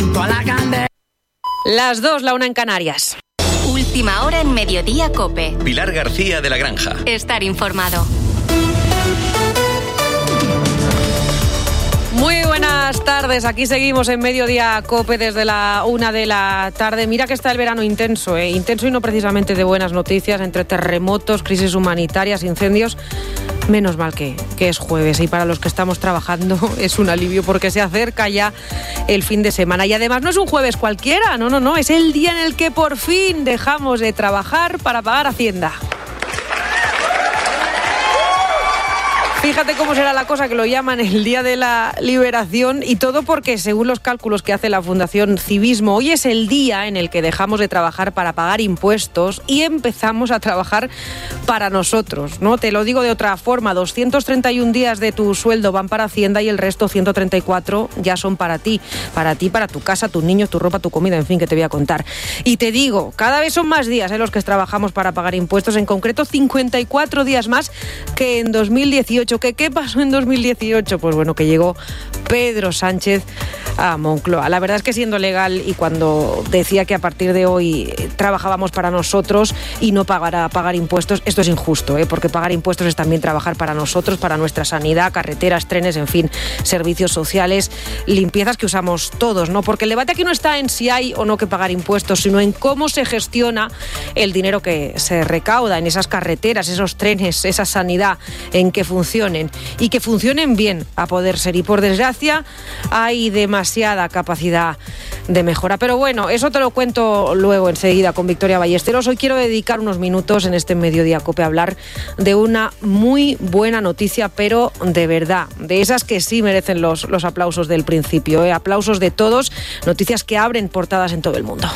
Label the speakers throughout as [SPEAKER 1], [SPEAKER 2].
[SPEAKER 1] junto a la candela.
[SPEAKER 2] Las 2, la 1 en Canarias.
[SPEAKER 3] Última hora en Mediodía COPE.
[SPEAKER 4] Pilar García de la Granja.
[SPEAKER 3] Estar informado.
[SPEAKER 2] Muy buenas tardes, aquí seguimos en Mediodía COPE desde la 1 de la tarde. Mira que está el verano intenso, intenso y no precisamente de buenas noticias, entre terremotos, crisis humanitarias, incendios. Menos mal que es jueves y para los que estamos trabajando es un alivio porque se acerca ya el fin de semana. Y además no es un jueves cualquiera, no, es el día en el que por fin dejamos de trabajar para pagar Hacienda. Fíjate cómo será la cosa, que lo llaman el Día de la Liberación, y todo porque, según los cálculos que hace la Fundación Civismo, hoy es el día en el que dejamos de trabajar para pagar impuestos y empezamos a trabajar para nosotros, ¿no? Te lo digo de otra forma, 231 días de tu sueldo van para Hacienda y el resto, 134, ya son para ti, para tu casa, tus niños, tu ropa, tu comida, en fin, que te voy a contar. Y te digo, cada vez son más días los que trabajamos para pagar impuestos, en concreto 54 días más que en 2018. ¿Qué pasó en 2018? Pues bueno, que llegó Pedro Sánchez a Moncloa. La verdad es que siendo legal, y cuando decía que a partir de hoy trabajábamos para nosotros y no pagar impuestos, esto es injusto, porque pagar impuestos es también trabajar para nosotros, para nuestra sanidad, carreteras, trenes, en fin, servicios sociales, limpiezas que usamos todos, ¿no? Porque el debate aquí no está en si hay o no que pagar impuestos, sino en cómo se gestiona el dinero que se recauda en esas carreteras, esos trenes, esa sanidad, en que funcionen y que funcionen bien a poder ser. Y por desgracia hay demasiada capacidad de mejora. Pero bueno, eso te lo cuento luego enseguida con Victoria Ballesteros. Hoy quiero dedicar unos minutos en este Mediodía COPE a hablar de una muy buena noticia, pero de verdad, de esas que sí merecen los aplausos del principio, aplausos de todos, noticias que abren portadas en todo el mundo.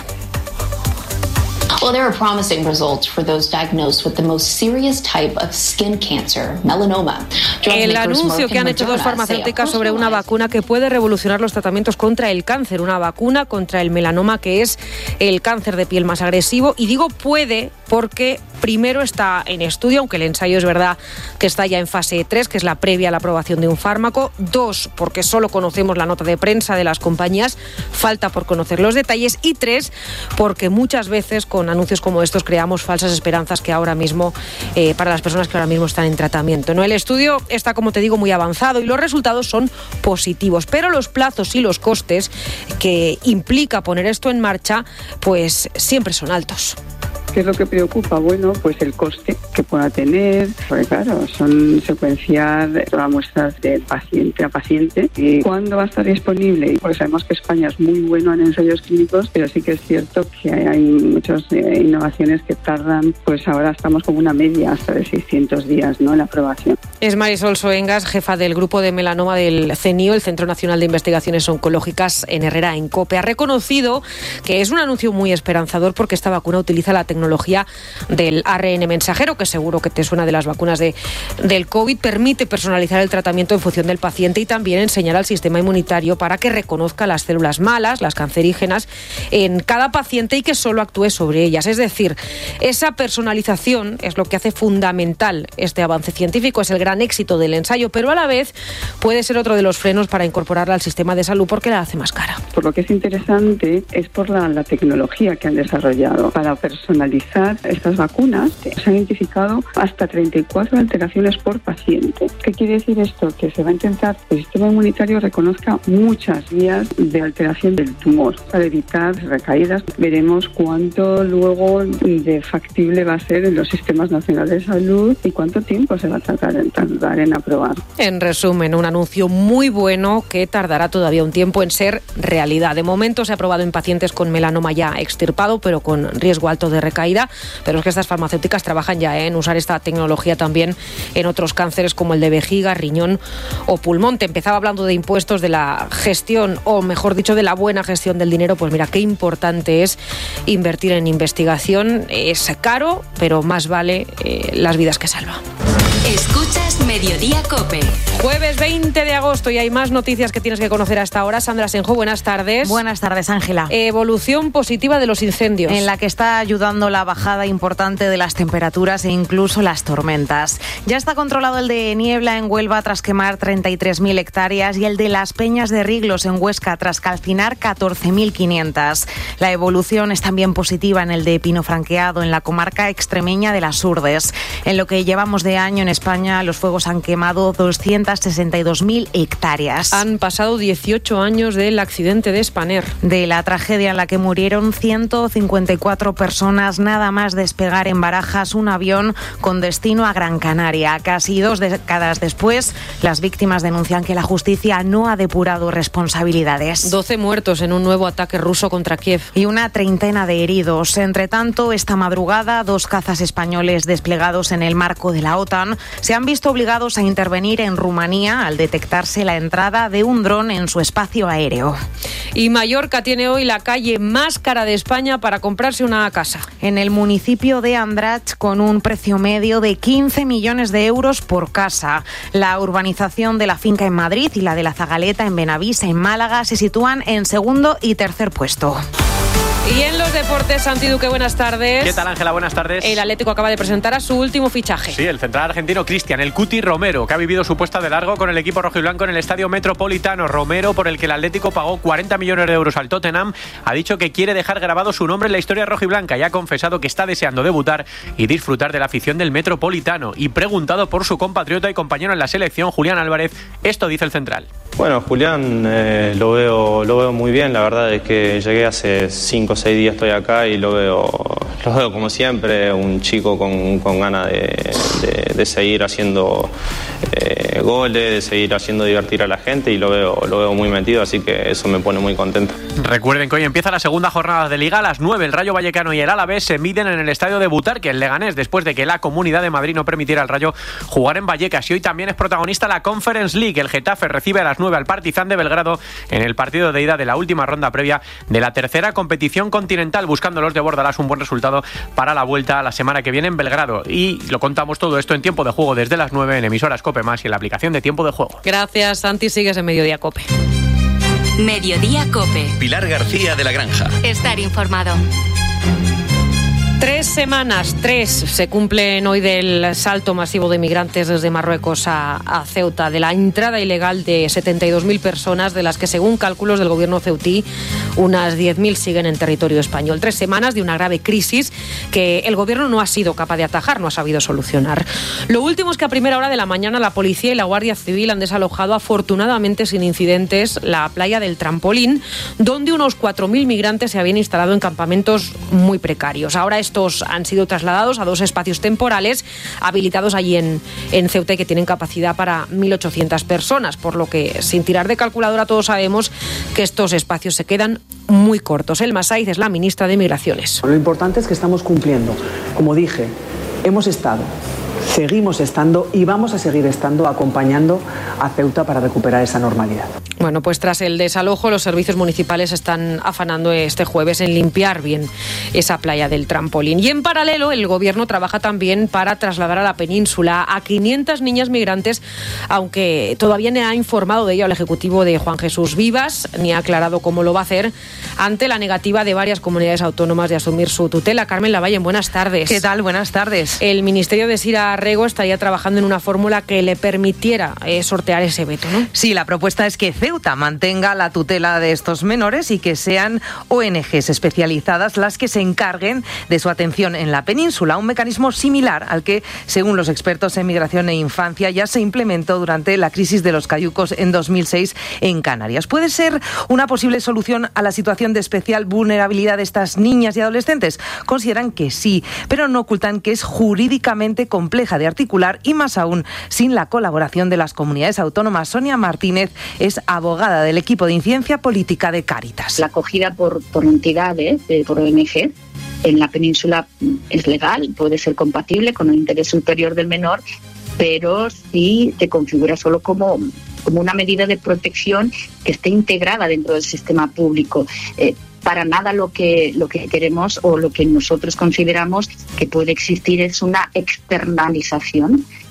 [SPEAKER 5] Well, there are promising results for those diagnosed with the most serious type of skin cancer, melanoma.
[SPEAKER 2] El anuncio que han hecho dos farmacéuticas sobre una vacuna que puede revolucionar los tratamientos contra el cáncer, una vacuna contra el melanoma, que es el cáncer de piel más agresivo. Y digo puede porque primero está en estudio, aunque el ensayo es verdad que está ya en fase 3, que es la previa a la aprobación de un fármaco. 2, porque solo conocemos la nota de prensa de las compañías, falta por conocer los detalles. Y 3, porque muchas veces con anuncios como estos creamos falsas esperanzas que ahora mismo, para las personas que ahora mismo están en tratamiento, ¿no? El estudio está, como te digo, muy avanzado y los resultados son positivos, pero los plazos y los costes que implica poner esto en marcha, pues siempre son altos.
[SPEAKER 6] ¿Qué es lo que preocupa? Bueno, pues el coste que pueda tener, porque claro, son secuenciar todas las muestras de paciente a paciente. ¿Y cuándo va a estar disponible? Pues sabemos que España es muy bueno en ensayos clínicos, pero sí que es cierto que hay muchas innovaciones que tardan, pues ahora estamos como una media hasta de 600 días, ¿no?, en la aprobación.
[SPEAKER 2] Es Marisol Soengas, jefa del grupo de melanoma del CENIO, el Centro Nacional de Investigaciones Oncológicas, en Herrera, en COPE. Ha reconocido que es un anuncio muy esperanzador porque esta vacuna utiliza la tecnología del ARN mensajero, que seguro que te suena de las vacunas del COVID, permite personalizar el tratamiento en función del paciente y también enseñar al sistema inmunitario para que reconozca las células malas, las cancerígenas, en cada paciente y que solo actúe sobre ellas. Es decir, esa personalización es lo que hace fundamental este avance científico, es el gran éxito del ensayo, pero a la vez puede ser otro de los frenos para incorporarla al sistema de salud porque la hace más cara.
[SPEAKER 6] Por lo que es interesante es por la tecnología que han desarrollado para personalizar estas vacunas. Se han identificado hasta 34 alteraciones por paciente. ¿Qué quiere decir esto? Que se va a intentar que el sistema inmunitario reconozca muchas vías de alteración del tumor para evitar recaídas. Veremos cuánto luego de factible va a ser en los sistemas nacionales de salud y cuánto tiempo se va a tardar en aprobar.
[SPEAKER 2] En resumen, un anuncio muy bueno que tardará todavía un tiempo en ser realidad. De momento se ha aprobado en pacientes con melanoma ya extirpado, pero con riesgo alto de recaída. Pero es que estas farmacéuticas trabajan ya en usar esta tecnología también en otros cánceres como el de vejiga, riñón o pulmón. Te empezaba hablando de impuestos, de la gestión, o mejor dicho, de la buena gestión del dinero. Pues mira, qué importante es invertir en investigación. Es caro, pero más vale las vidas que salva.
[SPEAKER 3] Escuchas Mediodía COPE.
[SPEAKER 2] Jueves 20 de agosto y hay más noticias que tienes que conocer hasta ahora. Sandra Senjo, buenas tardes.
[SPEAKER 1] Buenas tardes, Ángela.
[SPEAKER 2] Evolución positiva de los incendios.
[SPEAKER 1] En la que está ayudando la bajada importante de las temperaturas e incluso las tormentas. Ya está controlado el de Niebla en Huelva tras quemar 33.000 hectáreas y el de Las Peñas de Riglos en Huesca tras calcinar 14.500. La evolución es también positiva en el de Pino Franqueado en la comarca extremeña de las Urdes. En lo que llevamos de año en España, los fuegos han quemado 262.000 hectáreas.
[SPEAKER 2] Han pasado 18 años del accidente de Spanair.
[SPEAKER 1] De la tragedia en la que murieron 154 personas nada más despegar en Barajas un avión con destino a Gran Canaria. Casi 2 décadas después, las víctimas denuncian que la justicia no ha depurado responsabilidades.
[SPEAKER 2] 12 muertos en un nuevo ataque ruso contra Kiev.
[SPEAKER 1] Y una treintena de heridos. Entre tanto, esta madrugada, 2 cazas españoles desplegados en el marco de la OTAN se han visto obligados a intervenir en Rumanía al detectarse la entrada de un dron en su espacio aéreo.
[SPEAKER 2] Y Mallorca tiene hoy la calle más cara de España para comprarse una casa.
[SPEAKER 1] En el municipio de Andratx, con un precio medio de 15 millones de euros por casa. La urbanización de la finca en Madrid y la de la Zagaleta en Benavís, en Málaga, se sitúan en segundo y tercer puesto.
[SPEAKER 2] Y en los deportes, Santi Duque, buenas tardes.
[SPEAKER 4] ¿Qué tal, Ángela? Buenas tardes.
[SPEAKER 2] El Atlético acaba de presentar a su último fichaje.
[SPEAKER 4] Sí, el central argentino Cristian, el Cuti Romero, que ha vivido su puesta de largo con el equipo rojiblanco en el Estadio Metropolitano. Romero, por el que el Atlético pagó 40 millones de euros al Tottenham, ha dicho que quiere dejar grabado su nombre en la historia rojiblanca y ha confesado que está deseando debutar y disfrutar de la afición del Metropolitano. Y preguntado por su compatriota y compañero en la selección, Julián Álvarez, esto dice el central.
[SPEAKER 7] Bueno, Julián lo veo muy bien. La verdad es que llegué hace 5 o 6 días, estoy acá y lo veo como siempre, un chico con ganas de seguir haciendo goles, de seguir haciendo divertir a la gente y lo veo muy metido, así que eso me pone muy contento.
[SPEAKER 4] Recuerden que hoy empieza la segunda jornada de Liga a las 9. El Rayo Vallecano y el Alavés se miden en el estadio de Butarque, en Leganés, después de que la Comunidad de Madrid no permitiera al Rayo jugar en Vallecas. Y hoy también es protagonista la Conference League. El Getafe recibe a las 9 al Partizan de Belgrado en el partido de ida de la última ronda previa de la tercera competición continental, buscando los de Bordalás un buen resultado para la vuelta a la semana que viene en Belgrado. Y lo contamos todo esto en Tiempo de Juego desde las 9 en emisoras COPE+ y en la aplicación de Tiempo de Juego.
[SPEAKER 2] Gracias, Santi. Sigues en Mediodía COPE.
[SPEAKER 3] Mediodía COPE.
[SPEAKER 8] Pilar García de la Granja.
[SPEAKER 3] Estar informado.
[SPEAKER 2] 3 semanas, se cumplen hoy del salto masivo de migrantes desde Marruecos a Ceuta, de la entrada ilegal de 72.000 personas, de las que, según cálculos del gobierno ceutí, unas 10.000 siguen en territorio español. 3 semanas de una grave crisis que el gobierno no ha sido capaz de atajar, no ha sabido solucionar. Lo último es que a primera hora de la mañana la policía y la Guardia Civil han desalojado, afortunadamente sin incidentes, la playa del Trampolín, donde unos 4.000 migrantes se habían instalado en campamentos muy precarios. Ahora estos han sido trasladados a 2 espacios temporales habilitados allí en Ceuta y que tienen capacidad para 1.800 personas, por lo que, sin tirar de calculadora, todos sabemos que estos espacios se quedan muy cortos. Elma Saiz es la ministra de Migraciones.
[SPEAKER 9] Lo importante es que estamos cumpliendo. Como dije, hemos estado, seguimos estando y vamos a seguir estando acompañando a Ceuta para recuperar esa normalidad.
[SPEAKER 2] Bueno, pues tras el desalojo, los servicios municipales están afanando este jueves en limpiar bien esa playa del Trampolín. Y en paralelo, el gobierno trabaja también para trasladar a la península a 500 niñas migrantes, aunque todavía no ha informado de ello al ejecutivo de Juan Jesús Vivas, ni ha aclarado cómo lo va a hacer, ante la negativa de varias comunidades autónomas de asumir su tutela. Carmen Lavalle, buenas tardes.
[SPEAKER 1] ¿Qué tal? Buenas tardes.
[SPEAKER 2] El Ministerio de Sira Rego estaría trabajando en una fórmula que le permitiera sortear ese veto, ¿no?
[SPEAKER 1] Sí, la propuesta es que Ceuta mantenga la tutela de estos menores y que sean ONGs especializadas las que se encarguen de su atención en la península, un mecanismo similar al que, según los expertos en migración e infancia, ya se implementó durante la crisis de los cayucos en 2006 en Canarias. ¿Puede ser una posible solución a la situación de especial vulnerabilidad de estas niñas y adolescentes? Consideran que sí, pero no ocultan que es jurídicamente compleja de articular y más aún sin la colaboración de las comunidades autónomas. Sonia Martínez es abogada del equipo de incidencia política de Cáritas.
[SPEAKER 10] La acogida por entidades, por ONG, en la península es legal, puede ser compatible con el interés superior del menor, pero sí se configura solo como una medida de protección que esté integrada dentro del sistema público. Para nada lo que queremos o lo que nosotros consideramos que puede existir es una externalización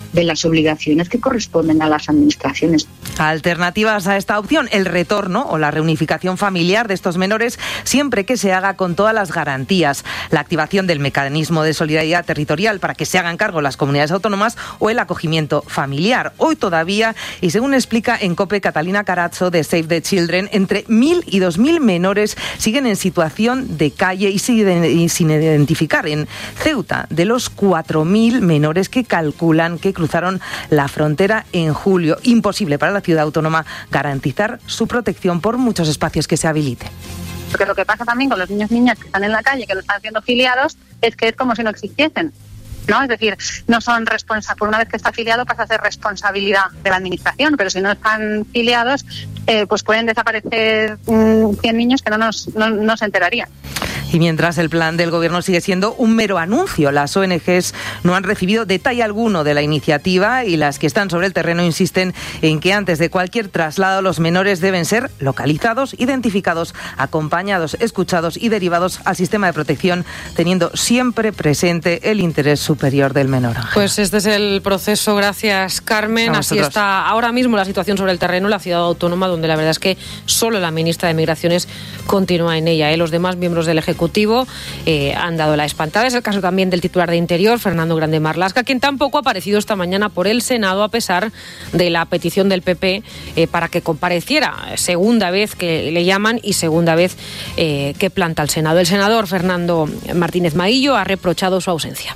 [SPEAKER 10] de las obligaciones que corresponden a las administraciones.
[SPEAKER 1] Alternativas a esta opción, el retorno o la reunificación familiar de estos menores siempre que se haga con todas las garantías. La activación del mecanismo de solidaridad territorial para que se hagan cargo las comunidades autónomas o el acogimiento familiar. Hoy todavía, y según explica en COPE Catalina Carazo de Save the Children, entre 1.000 y 2.000 menores siguen en situación de calle y sin identificar. En Ceuta, de los 4.000 menores que calculan que cruzaron la frontera en julio. Imposible para la ciudad autónoma garantizar su protección por muchos espacios que se habiliten.
[SPEAKER 8] Porque lo que pasa también con los niños y niñas que están en la calle, que no están siendo filiados, es que es como si no existiesen, ¿no? Es decir, no son responsables. Por una vez que está afiliado pasa a ser responsabilidad de la administración, pero si no están filiados, pues pueden desaparecer 100 niños que no se enterarían.
[SPEAKER 1] Y mientras el plan del Gobierno sigue siendo un mero anuncio, las ONGs no han recibido detalle alguno de la iniciativa y las que están sobre el terreno insisten en que antes de cualquier traslado los menores deben ser localizados, identificados, acompañados, escuchados y derivados al sistema de protección, teniendo siempre presente el interés superior del menor.
[SPEAKER 2] Pues este es el proceso, gracias Carmen. Así está ahora mismo la situación sobre el terreno en la ciudad autónoma, donde la verdad es que solo la ministra de Migraciones continúa en ella. Los demás miembros del Ejecutivo han dado la espantada. Es el caso también del titular de Interior, Fernando Grande Marlaska, quien tampoco ha aparecido esta mañana por el Senado a pesar de la petición del PP para que compareciera. Segunda vez que le llaman y segunda vez que planta el Senado. El senador Fernando Martínez Maillo ha reprochado su ausencia.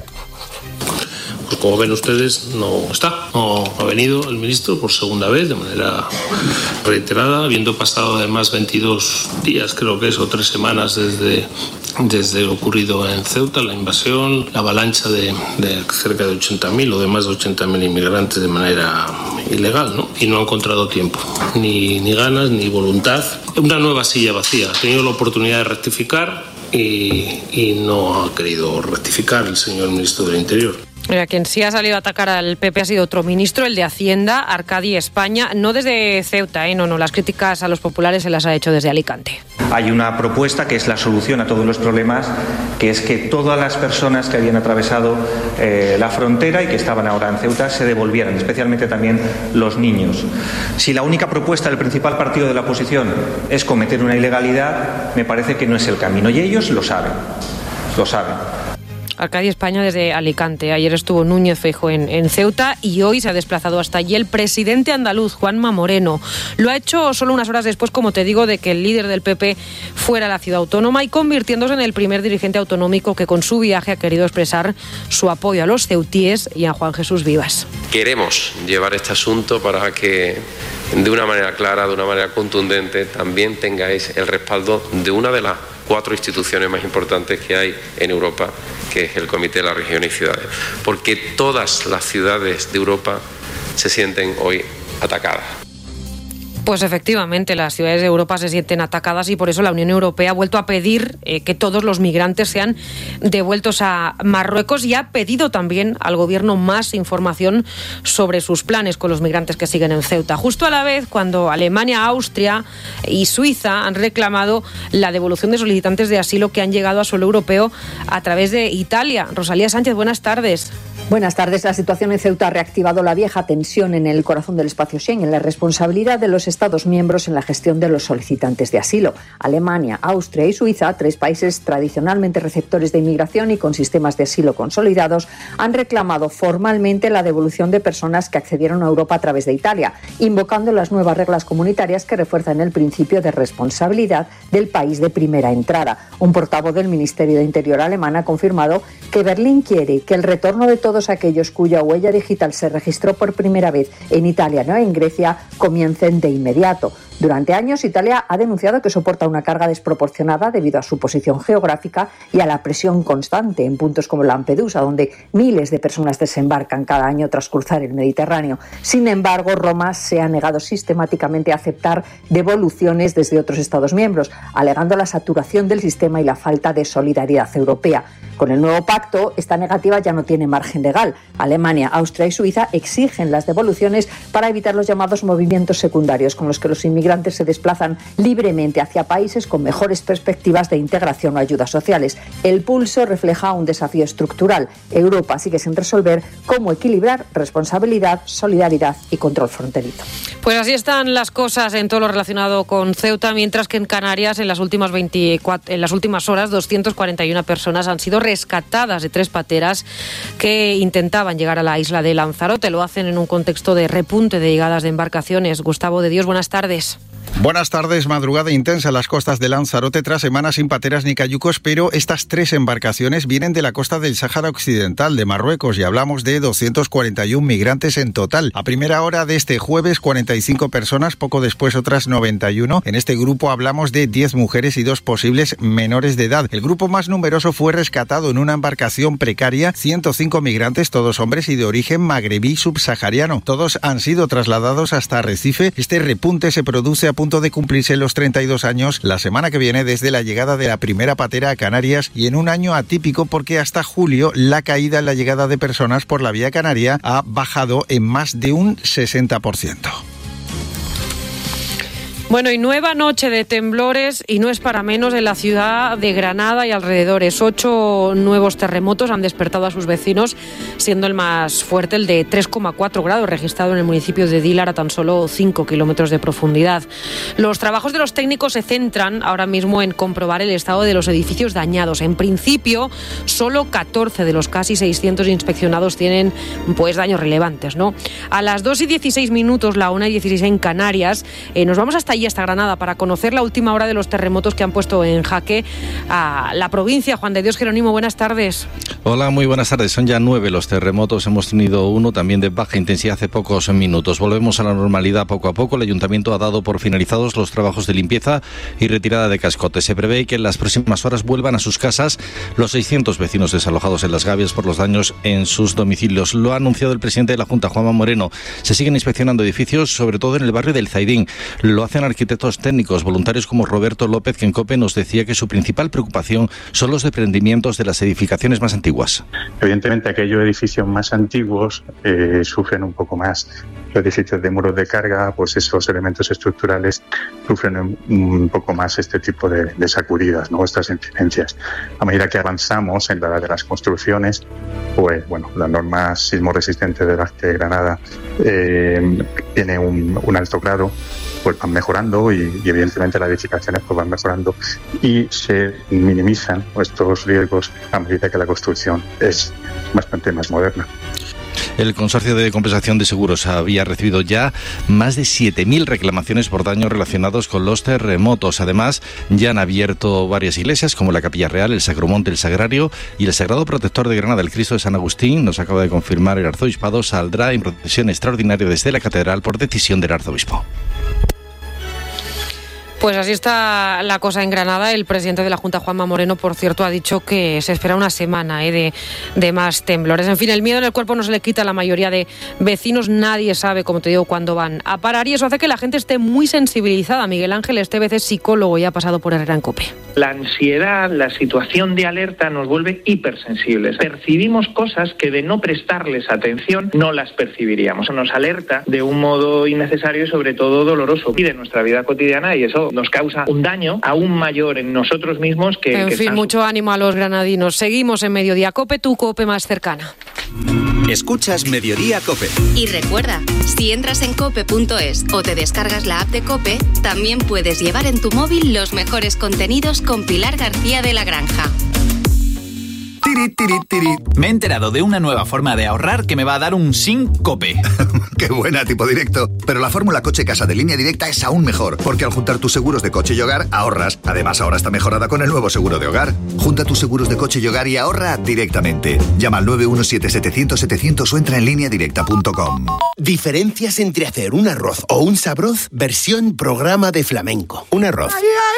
[SPEAKER 11] Pues como ven ustedes, no ha venido el ministro por segunda vez de manera reiterada, habiendo pasado además 22 días, creo que es, o 3 semanas desde lo ocurrido en Ceuta, la invasión, la avalancha de cerca de 80.000 o de más de 80.000 inmigrantes de manera ilegal, ¿no? Y no ha encontrado tiempo, ni ganas, ni voluntad. Una nueva silla vacía. Ha tenido la oportunidad de rectificar y no ha querido rectificar el señor ministro del Interior.
[SPEAKER 2] Mira, quien sí ha salido a atacar al PP ha sido otro ministro, el de Hacienda, Arcadi España, no desde Ceuta, no, las críticas a los populares se las ha hecho desde Alicante.
[SPEAKER 12] Hay una propuesta que es la solución a todos los problemas, que es que todas las personas que habían atravesado la frontera y que estaban ahora en Ceuta se devolvieran, especialmente también los niños. Si la única propuesta del principal partido de la oposición es cometer una ilegalidad, me parece que no es el camino, y ellos lo saben.
[SPEAKER 2] Arcadi España desde Alicante. Ayer estuvo Núñez Feijóo en Ceuta y hoy se ha desplazado hasta allí el presidente andaluz, Juanma Moreno. Lo ha hecho solo unas horas después, como te digo, de que el líder del PP fuera a la ciudad autónoma y convirtiéndose en el primer dirigente autonómico que con su viaje ha querido expresar su apoyo a los ceutíes y a Juan Jesús Vivas.
[SPEAKER 13] Queremos llevar este asunto para que de una manera clara, de una manera contundente, también tengáis el respaldo de una de las 4 instituciones más importantes que hay en Europa, que es el Comité de las Regiones y Ciudades, porque todas las ciudades de Europa se sienten hoy atacadas.
[SPEAKER 2] Pues efectivamente, las ciudades de Europa se sienten atacadas y por eso la Unión Europea ha vuelto a pedir que todos los migrantes sean devueltos a Marruecos y ha pedido también al gobierno más información sobre sus planes con los migrantes que siguen en Ceuta. Justo a la vez, cuando Alemania, Austria y Suiza han reclamado la devolución de solicitantes de asilo que han llegado a suelo europeo a través de Italia. Rosalía Sánchez, buenas tardes.
[SPEAKER 14] Buenas tardes. La situación en Ceuta ha reactivado la vieja tensión en el corazón del espacio Schengen, la responsabilidad de los Estados miembros en la gestión de los solicitantes de asilo. Alemania, Austria y Suiza, 3 países tradicionalmente receptores de inmigración y con sistemas de asilo consolidados, han reclamado formalmente la devolución de personas que accedieron a Europa a través de Italia, invocando las nuevas reglas comunitarias que refuerzan el principio de responsabilidad del país de primera entrada. Un portavoz del Ministerio de Interior alemán ha confirmado que Berlín quiere que el retorno de todos aquellos cuya huella digital se registró por primera vez en Italia o en Grecia comiencen de inmediato. Durante años, Italia ha denunciado que soporta una carga desproporcionada debido a su posición geográfica y a la presión constante en puntos como Lampedusa, donde miles de personas desembarcan cada año tras cruzar el Mediterráneo. Sin embargo, Roma se ha negado sistemáticamente a aceptar devoluciones desde otros Estados miembros, alegando la saturación del sistema y la falta de solidaridad europea. Con el nuevo pacto, esta negativa ya no tiene margen legal. Alemania, Austria y Suiza exigen las devoluciones para evitar los llamados movimientos secundarios, con los que los inmigrantes migrantes se desplazan libremente hacia países con mejores perspectivas de integración o ayudas sociales. El pulso refleja un desafío estructural. Europa sigue sin resolver cómo equilibrar responsabilidad, solidaridad y control fronterizo.
[SPEAKER 2] Pues así están las cosas en todo lo relacionado con Ceuta, mientras que en Canarias en las últimas horas 241 personas han sido rescatadas de 3 pateras que intentaban llegar a la isla de Lanzarote. Lo hacen en un contexto de repunte de llegadas de embarcaciones. Gustavo de Dios, buenas tardes.
[SPEAKER 15] Buenas tardes. Madrugada intensa en las costas de Lanzarote tras semanas sin pateras ni cayucos, pero estas 3 embarcaciones vienen de la costa del Sáhara Occidental de Marruecos y hablamos de 241 migrantes en total. A primera hora de este jueves, 45 personas, poco después otras 91. En este grupo hablamos de 10 mujeres y 2 posibles menores de edad. El grupo más numeroso fue rescatado en una embarcación precaria, 105 migrantes, todos hombres y de origen magrebí subsahariano. Todos han sido trasladados hasta Arrecife. Este repunte se produce a punto de cumplirse los 32 años la semana que viene desde la llegada de la primera patera a Canarias y en un año atípico porque hasta julio la caída en la llegada de personas por la vía canaria ha bajado en más de un 60%.
[SPEAKER 2] Bueno, y nueva noche de temblores, y no es para menos, en la ciudad de Granada y alrededores. 8 nuevos terremotos han despertado a sus vecinos, siendo el más fuerte el de 3,4 grados, registrado en el municipio de Dílar a tan solo 5 kilómetros de profundidad. Los trabajos de los técnicos se centran ahora mismo en comprobar el estado de los edificios dañados. En principio, solo 14 de los casi 600 inspeccionados tienen daños relevantes, ¿no? A las 2:16, la 1:16 en Canarias, nos vamos hasta Granada para conocer la última hora de los terremotos que han puesto en jaque a la provincia. Juan de Dios Jerónimo, buenas tardes.
[SPEAKER 16] Hola, muy buenas tardes. Son ya 9 los terremotos. Hemos tenido uno también de baja intensidad hace pocos minutos. Volvemos a la normalidad poco a poco. El Ayuntamiento ha dado por finalizados los trabajos de limpieza y retirada de cascotes. Se prevé que en las próximas horas vuelvan a sus casas los 600 vecinos desalojados en Las Gavias por los daños en sus domicilios. Lo ha anunciado el presidente de la Junta, Juanma Moreno. Se siguen inspeccionando edificios, sobre todo en el barrio del Zaidín. Lo hacen arquitectos técnicos, voluntarios como Roberto López, que en COPE nos decía que su principal preocupación son los desprendimientos de las edificaciones más antiguas.
[SPEAKER 17] Evidentemente, aquellos edificios más antiguos sufren un poco más. Los edificios de muros de carga, pues esos elementos estructurales sufren un poco más este tipo de sacudidas, ¿no? Estas incidencias. A medida que avanzamos en la edad de las construcciones, pues bueno, la norma sismoresistente de la de Granada tiene un alto grado, pues van mejorando y evidentemente las edificaciones pues van mejorando y se minimizan estos riesgos a medida que la construcción es bastante más moderna.
[SPEAKER 16] El Consorcio de Compensación de Seguros había recibido ya más de 7.000 reclamaciones por daños relacionados con los terremotos. Además, ya han abierto varias iglesias como la Capilla Real, el Sacromonte, el Sagrario y el Sagrado Protector de Granada, el Cristo de San Agustín. Nos acaba de confirmar el arzobispado, saldrá en procesión extraordinaria desde la catedral por decisión del arzobispo.
[SPEAKER 2] Pues así está la cosa en Granada. El presidente de la Junta, Juanma Moreno, por cierto, ha dicho que se espera una semana de más temblores. En fin, el miedo en el cuerpo no se le quita a la mayoría de vecinos. Nadie sabe, como te digo, cuándo van a parar y eso hace que la gente esté muy sensibilizada. Miguel Ángel Estevez es psicólogo y ha pasado por Herrera en COPE.
[SPEAKER 18] La ansiedad, la situación de alerta nos vuelve hipersensibles. Percibimos cosas que de no prestarles atención no las percibiríamos. Nos alerta de un modo innecesario y sobre todo doloroso y de nuestra vida cotidiana y eso nos causa un daño aún mayor en nosotros mismos que...
[SPEAKER 2] En fin, mucho ánimo a los granadinos. Seguimos en Mediodía COPE, tu COPE más cercana.
[SPEAKER 19] Escuchas Mediodía COPE.
[SPEAKER 3] Y recuerda, si entras en cope.es o te descargas la app de COPE, también puedes llevar en tu móvil los mejores contenidos con Pilar García de la Granja.
[SPEAKER 19] Tiri, tiri, tiri. Me he enterado de una nueva forma de ahorrar que me va a dar un SINCOPE.
[SPEAKER 20] ¡Qué buena, tipo directo! Pero la fórmula Coche Casa de Línea Directa es aún mejor, porque al juntar tus seguros de coche y hogar, ahorras. Además, ahora está mejorada con el nuevo seguro de hogar. Junta tus seguros de coche y hogar y ahorra directamente. Llama al 917-700-700 o entra en lineadirecta.com.
[SPEAKER 21] Diferencias entre hacer un arroz o un sabroz versión programa de flamenco. Un arroz.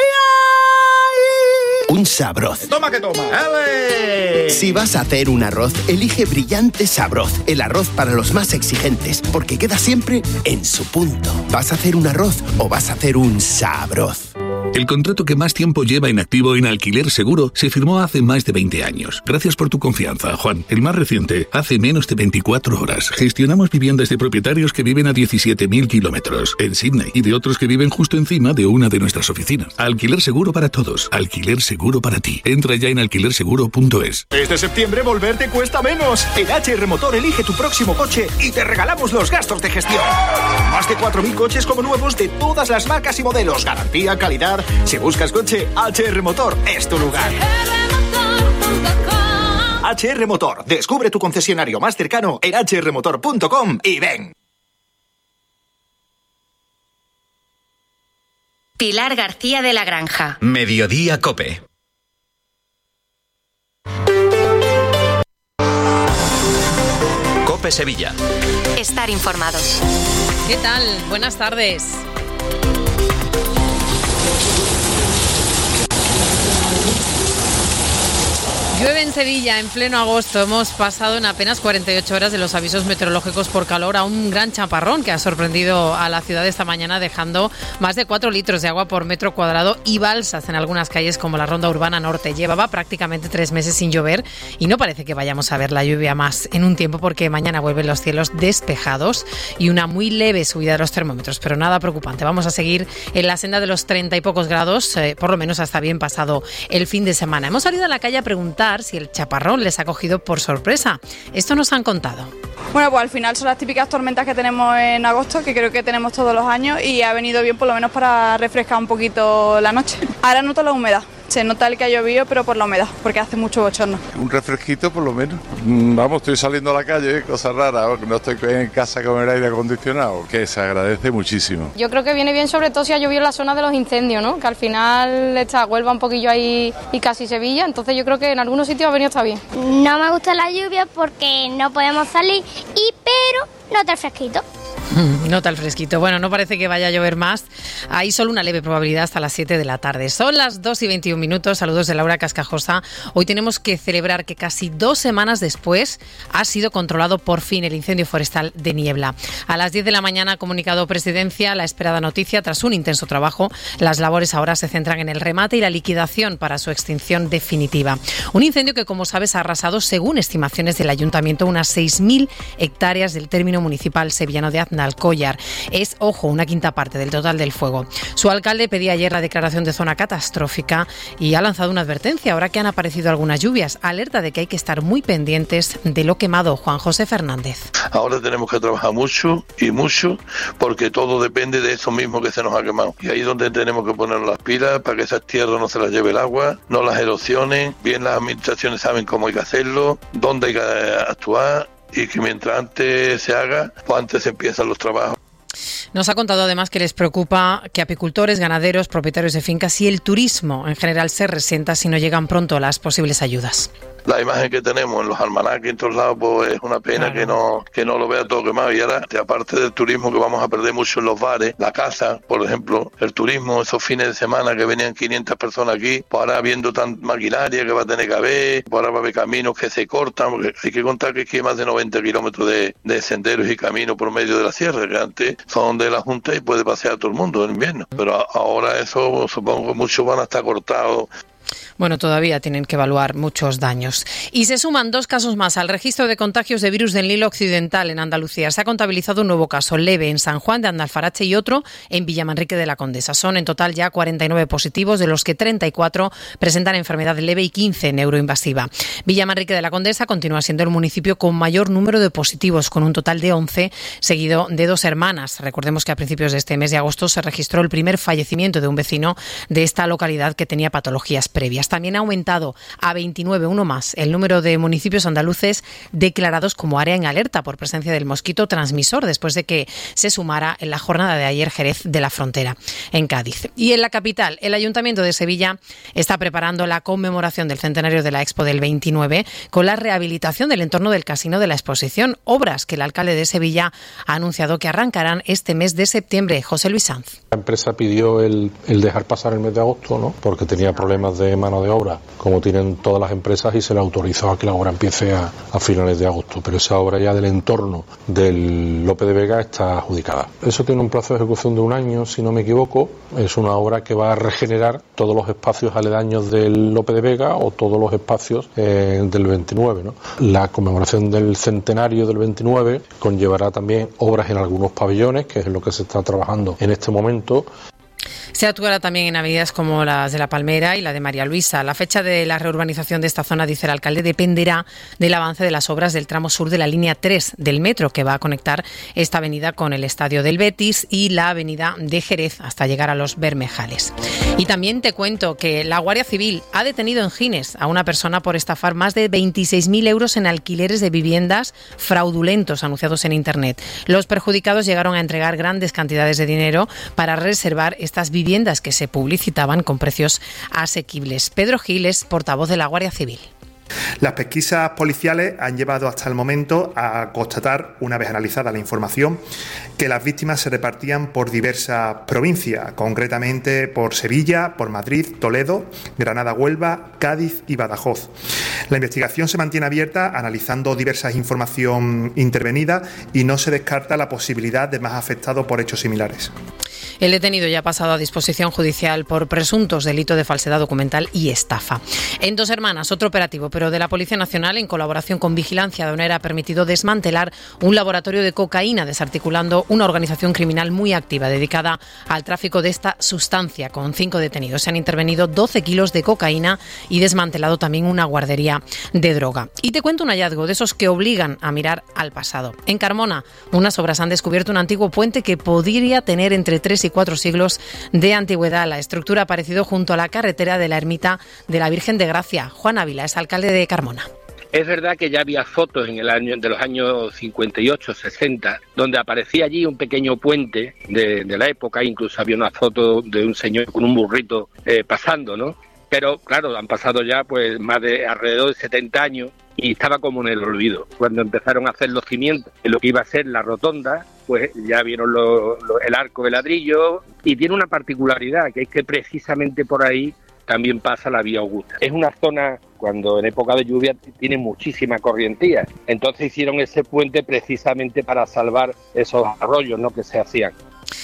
[SPEAKER 21] Un sabroz.
[SPEAKER 20] ¡Toma que toma! ¡Ale!
[SPEAKER 21] Si vas a hacer un arroz, elige Brillante Sabroz, el arroz para los más exigentes, porque queda siempre en su punto. ¿Vas a hacer un arroz o vas a hacer un sabroz?
[SPEAKER 5] El contrato que más tiempo lleva en activo en Alquiler Seguro se firmó hace más de 20 años. Gracias por tu confianza, Juan. El más reciente, hace menos de 24 horas. Gestionamos viviendas de propietarios que viven a 17.000 kilómetros en Sydney y de otros que viven justo encima de una de nuestras oficinas. Alquiler Seguro para todos. Alquiler Seguro para ti. Entra ya en alquilerseguro.es.
[SPEAKER 22] Este septiembre volver te cuesta menos. En HR Motor elige tu próximo coche y te regalamos los gastos de gestión. Más de 4.000 coches como nuevos de todas las marcas y modelos. Garantía, calidad. Si buscas coche, HR Motor es tu lugar. HR Motor. Descubre tu concesionario más cercano en hrmotor.com y ven.
[SPEAKER 3] Pilar García de la Granja.
[SPEAKER 23] Mediodía COPE. COPE Sevilla.
[SPEAKER 3] Estar informados.
[SPEAKER 2] ¿Qué tal? Buenas tardes. Llueve en Sevilla en pleno agosto. Hemos pasado en apenas 48 horas de los avisos meteorológicos por calor a un gran chaparrón que ha sorprendido a la ciudad esta mañana, dejando más de 4 litros de agua por metro cuadrado y balsas en algunas calles como la Ronda Urbana Norte. Llevaba prácticamente 3 meses sin llover y no parece que vayamos a ver la lluvia más en un tiempo, porque mañana vuelven los cielos despejados y una muy leve subida de los termómetros, pero nada preocupante. Vamos a seguir en la senda de los 30 y pocos grados, por lo menos hasta bien pasado el fin de semana. Hemos salido a la calle a preguntar si el chaparrón les ha cogido por sorpresa. Esto nos han contado.
[SPEAKER 24] Bueno, pues al final son las típicas tormentas que tenemos en agosto, que creo que tenemos todos los años, y ha venido bien por lo menos para refrescar un poquito la noche. Ahora noto la humedad. Se nota el que ha llovido, pero por la humedad, porque hace mucho bochorno.
[SPEAKER 25] Un refresquito por lo menos. Vamos, estoy saliendo a la calle, cosa rara, no estoy en casa con el aire acondicionado, que se agradece muchísimo.
[SPEAKER 26] Yo creo que viene bien sobre todo si ha llovido en la zona de los incendios, ¿no? Que al final está Huelva un poquillo ahí y casi Sevilla, entonces yo creo que en algunos sitios ha venido está bien.
[SPEAKER 27] No me gusta la lluvia porque no podemos salir, pero nota el fresquito.
[SPEAKER 2] Nota el fresquito. Bueno, no parece que vaya a llover más. Hay solo una leve probabilidad hasta las 7 de la tarde. Son las 2:21. Saludos de Laura Cascajosa. Hoy tenemos que celebrar que casi 2 semanas después ha sido controlado por fin el incendio forestal de Niebla. A las 10 de la mañana ha comunicado Presidencia la esperada noticia. Tras un intenso trabajo, las labores ahora se centran en el remate y la liquidación para su extinción definitiva. Un incendio que, como sabes, ha arrasado, según estimaciones del Ayuntamiento, unas 6.000 hectáreas del término municipal sevillano de Aznalcóllar. Es, ojo, una quinta parte del total del fuego. Su alcalde pedía ayer la declaración de zona catastrófica y ha lanzado una advertencia ahora que han aparecido algunas lluvias. Alerta de que hay que estar muy pendientes de lo quemado. Juan José Fernández.
[SPEAKER 28] Ahora tenemos que trabajar mucho y mucho, porque todo depende de eso mismo que se nos ha quemado. Y ahí es donde tenemos que poner las pilas para que esas tierras no se las lleve el agua, no las erosionen. Bien, las administraciones saben cómo hay que hacerlo, dónde hay que actuar, y que mientras antes se haga, pues antes empiezan los trabajos.
[SPEAKER 2] Nos ha contado además que les preocupa que apicultores, ganaderos, propietarios de fincas y el turismo en general se resienta si no llegan pronto las posibles ayudas.
[SPEAKER 28] La imagen que tenemos en los almanaques en todos lados, pues es una pena, claro, que no lo vea todo quemado. Y ahora, aparte del turismo que vamos a perder mucho en los bares, la caza, por ejemplo, el turismo, esos fines de semana que venían 500 personas aquí, pues ahora viendo tan maquinaria que va a tener que haber, pues ahora va a haber caminos que se cortan, porque hay que contar que aquí hay más de 90 kilómetros de senderos y caminos por medio de la sierra, que antes son de la Junta y puede pasear a todo el mundo en invierno. Pero ahora eso, supongo que muchos van a estar cortados.
[SPEAKER 2] Bueno, todavía tienen que evaluar muchos daños. Y se suman 2 casos más al registro de contagios de virus del Nilo Occidental en Andalucía. Se ha contabilizado un nuevo caso leve en San Juan de Andalfarache y otro en Villamanrique de la Condesa. Son en total ya 49 positivos, de los que 34 presentan enfermedad leve y 15 neuroinvasiva. Villamanrique de la Condesa continúa siendo el municipio con mayor número de positivos, con un total de 11, seguido de 2 hermanas. Recordemos que a principios de este mes de agosto se registró el primer fallecimiento de un vecino de esta localidad que tenía patologías previas. También ha aumentado a 29, uno más, el número de municipios andaluces declarados como área en alerta por presencia del mosquito transmisor, después de que se sumara en la jornada de ayer Jerez de la Frontera, en Cádiz. Y en la capital, el Ayuntamiento de Sevilla está preparando la conmemoración del centenario de la Expo del 29 con la rehabilitación del entorno del Casino de la Exposición, obras que el alcalde de Sevilla ha anunciado que arrancarán este mes de septiembre. José Luis Sanz.
[SPEAKER 29] La empresa pidió el dejar pasar el mes de agosto, ¿no? Porque tenía problemas de
[SPEAKER 1] de mano de obra, como tienen todas las empresas, y se le autorizó a que la obra empiece a finales de agosto. Pero esa obra ya del entorno del Lope de Vega está adjudicada. Eso tiene un plazo de ejecución de 1 año, si no me equivoco. Es una obra que va a regenerar todos los espacios aledaños del Lope de Vega o todos los espacios del 29, ¿no? La conmemoración del centenario del 29 conllevará también obras en algunos pabellones, que es lo que se está trabajando en este momento.
[SPEAKER 2] Se actuará también en avenidas como las de La Palmera y la de María Luisa. La fecha de la reurbanización de esta zona, dice el alcalde, dependerá del avance de las obras del tramo sur de la línea 3 del metro, que va a conectar esta avenida con el estadio del Betis y la avenida de Jerez hasta llegar a los Bermejales. Y también te cuento que la Guardia Civil ha detenido en Gines a una persona por estafar más de 26.000 euros en alquileres de viviendas fraudulentos anunciados en Internet. Los perjudicados llegaron a entregar grandes cantidades de dinero para reservar estas viviendas que se publicitaban con precios asequibles. Pedro Gil es portavoz de la Guardia Civil.
[SPEAKER 4] Las pesquisas policiales han llevado hasta el momento a constatar, una vez analizada la información, que las víctimas se repartían por diversas provincias, concretamente por Sevilla, por Madrid, Toledo, Granada, Huelva, Cádiz y Badajoz. La investigación se mantiene abierta, analizando diversas información intervenida, y no se descarta la posibilidad de más afectados por hechos similares.
[SPEAKER 2] El detenido ya ha pasado a disposición judicial por presuntos delitos de falsedad documental y estafa. En Dos Hermanas, otro operativo, pero de la Policía Nacional, en colaboración con Vigilancia Aduanera, ha permitido desmantelar un laboratorio de cocaína, desarticulando una organización criminal muy activa dedicada al tráfico de esta sustancia. Con 5 detenidos se han intervenido 12 kilos de cocaína y desmantelado también una guardería de droga. Y te cuento un hallazgo de esos que obligan a mirar al pasado. En Carmona, unas obras han descubierto un antiguo puente que podría tener entre 3 y 4 siglos de antigüedad. La estructura ha aparecido junto a la carretera de la ermita de la Virgen de Gracia. Juan Ávila es alcalde de Carmona.
[SPEAKER 6] Es verdad que ya había fotos en de los años 58, 60, donde aparecía allí un pequeño puente de la época. Incluso había una foto de un señor con un burrito pasando, ¿no? Pero claro, han pasado ya pues más de alrededor de 70 años y estaba como en el olvido. Cuando empezaron a hacer los cimientos de lo que iba a ser la rotonda, pues ya vieron el arco de ladrillo, y tiene una particularidad, que es que precisamente por ahí también pasa la vía Augusta. Es una zona, cuando en época de lluvia, tiene muchísima corrientía. Entonces hicieron ese puente precisamente para salvar esos arroyos, ¿no?, que se hacían.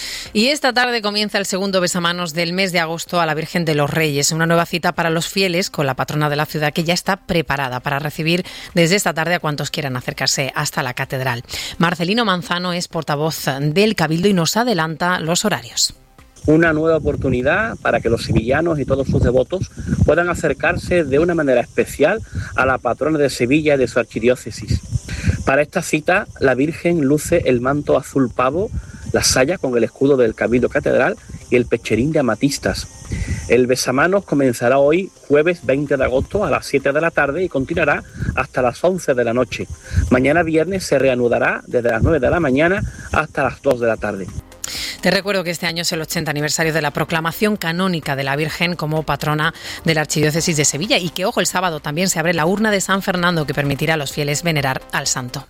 [SPEAKER 2] Y esta tarde comienza el segundo besamanos del mes de agosto a la Virgen de los Reyes, una nueva cita para los fieles con la patrona de la ciudad, que ya está preparada para recibir desde esta tarde a cuantos quieran acercarse hasta la catedral. Marcelino Manzano es portavoz del Cabildo y nos adelanta los horarios.
[SPEAKER 7] Una nueva oportunidad para que los sevillanos y todos sus devotos puedan acercarse de una manera especial a la patrona de Sevilla y de su archidiócesis. Para esta cita, la Virgen luce el manto azul pavo, la saya con el escudo del Cabildo Catedral y el pecherín de amatistas. El besamanos comenzará hoy, jueves 20 de agosto, a las 7 de la tarde y continuará hasta las 11 de la noche. Mañana viernes se reanudará desde las 9 de la mañana hasta las 2 de la tarde.
[SPEAKER 2] Te recuerdo que este año es el 80 aniversario de la proclamación canónica de la Virgen como patrona de la Archidiócesis de Sevilla, y que, ojo, el sábado también se abre la urna de San Fernando, que permitirá a los fieles venerar al santo.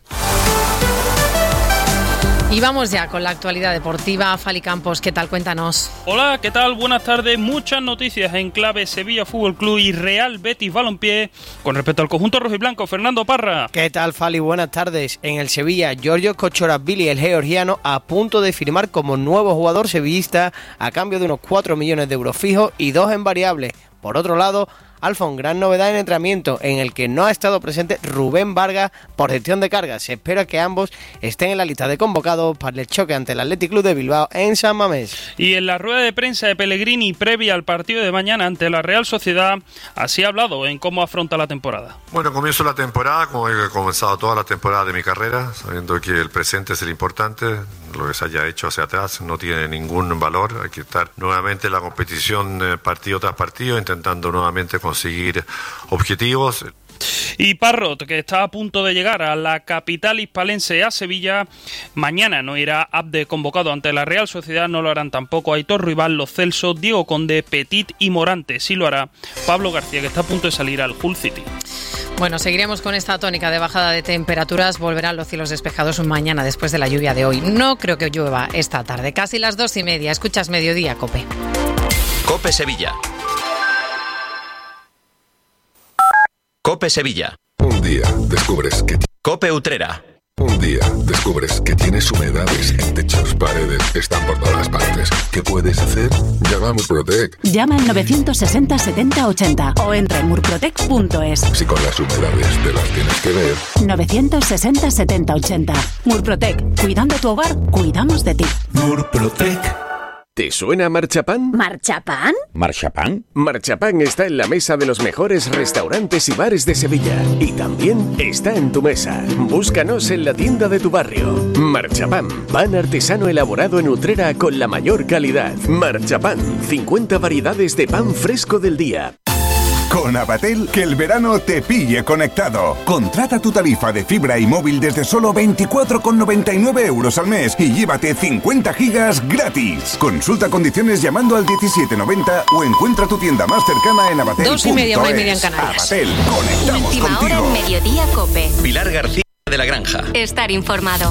[SPEAKER 2] Y vamos ya con la actualidad deportiva. Fali Campos, ¿qué tal? Cuéntanos.
[SPEAKER 8] Hola, ¿qué tal? Buenas tardes. Muchas noticias en clave Sevilla Fútbol Club y Real Betis Balompié con respecto al conjunto rojiblanco. Fernando Parra.
[SPEAKER 9] ¿Qué tal, Fali? Buenas tardes. En el Sevilla, Giorgio Kochorashvili, el georgiano, a punto de firmar como nuevo jugador sevillista a cambio de unos 4 millones de euros fijos y 2 en variables. Por otro lado, Alfon, gran novedad en entrenamiento en el que no ha estado presente Rubén Vargas por gestión de cargas. Se espera que ambos estén en la lista de convocados para el choque ante el Athletic Club de Bilbao en San Mamés.
[SPEAKER 8] Y en la rueda de prensa de Pellegrini previa al partido de mañana ante la Real Sociedad, así ha hablado en cómo afronta la temporada.
[SPEAKER 10] Bueno, comienzo la temporada como he comenzado toda la temporada de mi carrera, sabiendo que el presente es el importante. Lo que se haya hecho hacia atrás no tiene ningún valor. Hay que estar nuevamente en la competición partido tras partido, intentando nuevamente conseguir objetivos.
[SPEAKER 8] Y Parrot, que está a punto de llegar a la capital hispalense, a Sevilla, mañana no irá Abde convocado ante la Real Sociedad, no lo harán tampoco Aitor Ruibal, Lo Celso, Diego Conde, Petit y Morante. Sí lo hará Pablo García, que está a punto de salir al Hull City.
[SPEAKER 2] Bueno, seguiremos con esta tónica de bajada de temperaturas. Volverán los cielos despejados mañana después de la lluvia de hoy. No creo que llueva esta tarde. Casi las 2:30. Escuchas Mediodía, COPE.
[SPEAKER 23] COPE Sevilla.
[SPEAKER 11] COPE Sevilla.
[SPEAKER 12] Un día descubres que...
[SPEAKER 11] COPE Utrera.
[SPEAKER 12] Un día descubres que tienes humedades en techos, paredes, están por todas partes. ¿Qué puedes hacer? Llama a Murprotec.
[SPEAKER 13] Llama al 960 70 80 o entra en murprotec.es.
[SPEAKER 12] Si con las humedades te las tienes que ver.
[SPEAKER 13] 960 70 80. Murprotec. Cuidando tu hogar, cuidamos de ti.
[SPEAKER 14] Murprotec. ¿Te suena Marchapán?
[SPEAKER 27] ¿Marchapán?
[SPEAKER 14] ¿Marchapán? Marchapán está en la mesa de los mejores restaurantes y bares de Sevilla. Y también está en tu mesa. Búscanos en la tienda de tu barrio. Marchapán, pan artesano elaborado en Utrera con la mayor calidad. Marchapán, 50 variedades de pan fresco del día.
[SPEAKER 15] Con Abatel, que el verano te pille conectado. Contrata tu tarifa de fibra y móvil desde solo 24,99 euros al mes y llévate 50 gigas gratis. Consulta condiciones llamando al 1790 o encuentra tu tienda más cercana en abatel.es.
[SPEAKER 2] 2:30, 1:30 en Canarias.
[SPEAKER 15] Abatel, conectamos
[SPEAKER 3] Última
[SPEAKER 15] contigo.
[SPEAKER 3] hora en Mediodía COPE.
[SPEAKER 11] Pilar García de la Granja.
[SPEAKER 3] Estar informado.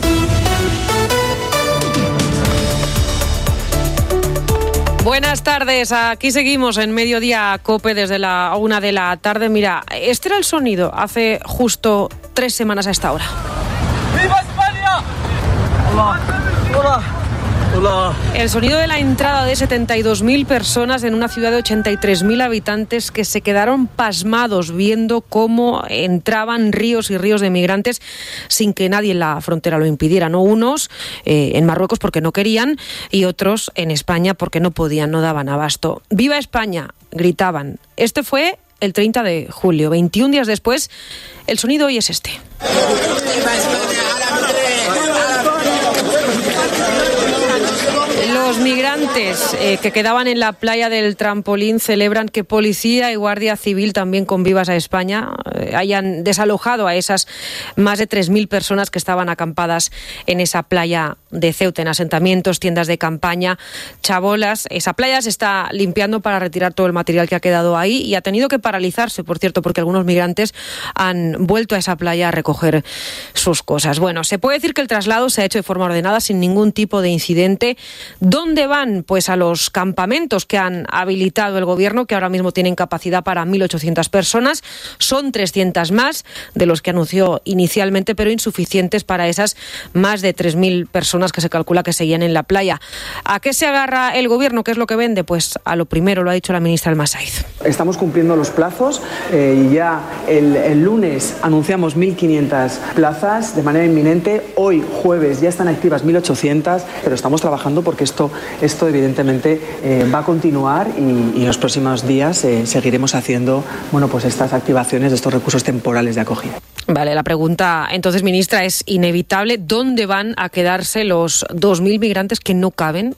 [SPEAKER 2] Buenas tardes, aquí seguimos en Mediodía COPE desde la 1 de la tarde. Mira, este era el sonido hace justo 3 semanas a esta hora.
[SPEAKER 16] ¡Viva España! Hola, hola, hola.
[SPEAKER 2] El sonido de la entrada de 72.000 personas en una ciudad de 83.000 habitantes que se quedaron pasmados viendo cómo entraban ríos y ríos de migrantes sin que nadie en la frontera lo impidiera, ¿no? Unos en Marruecos porque no querían y otros en España porque no podían, no daban abasto. ¡Viva España!, gritaban. Este fue el 30 de julio. 21 días después, el sonido hoy es este. Los migrantes que quedaban en la playa del Trampolín celebran que Policía y Guardia Civil, también con Vivas a España, hayan desalojado a esas más de 3.000 personas que estaban acampadas en esa playa de Ceuta, en asentamientos, tiendas de campaña, chabolas. Esa playa se está limpiando para retirar todo el material que ha quedado ahí y ha tenido que paralizarse, por cierto, porque algunos migrantes han vuelto a esa playa a recoger sus cosas. Bueno, se puede decir que el traslado se ha hecho de forma ordenada, sin ningún tipo de incidente. ¿Dónde van? Pues a los campamentos que han habilitado el gobierno, que ahora mismo tienen capacidad para 1.800 personas. Son 300 más de los que anunció inicialmente, pero insuficientes para esas más de 3.000 personas que se calcula que seguían en la playa. ¿A qué se agarra el gobierno? ¿Qué es lo que vende? Pues a lo primero, lo ha dicho la ministra Almasaiz.
[SPEAKER 17] Estamos cumpliendo los plazos y ya el lunes anunciamos 1.500 plazas de manera inminente. Hoy, jueves, ya están activas 1.800, pero estamos trabajando porque esto evidentemente va a continuar y en los próximos días seguiremos haciendo pues estas activaciones de estos recursos temporales de acogida.
[SPEAKER 2] Vale, la pregunta entonces, ministra, es inevitable. ¿Dónde van a quedarse los 2.000 migrantes que no caben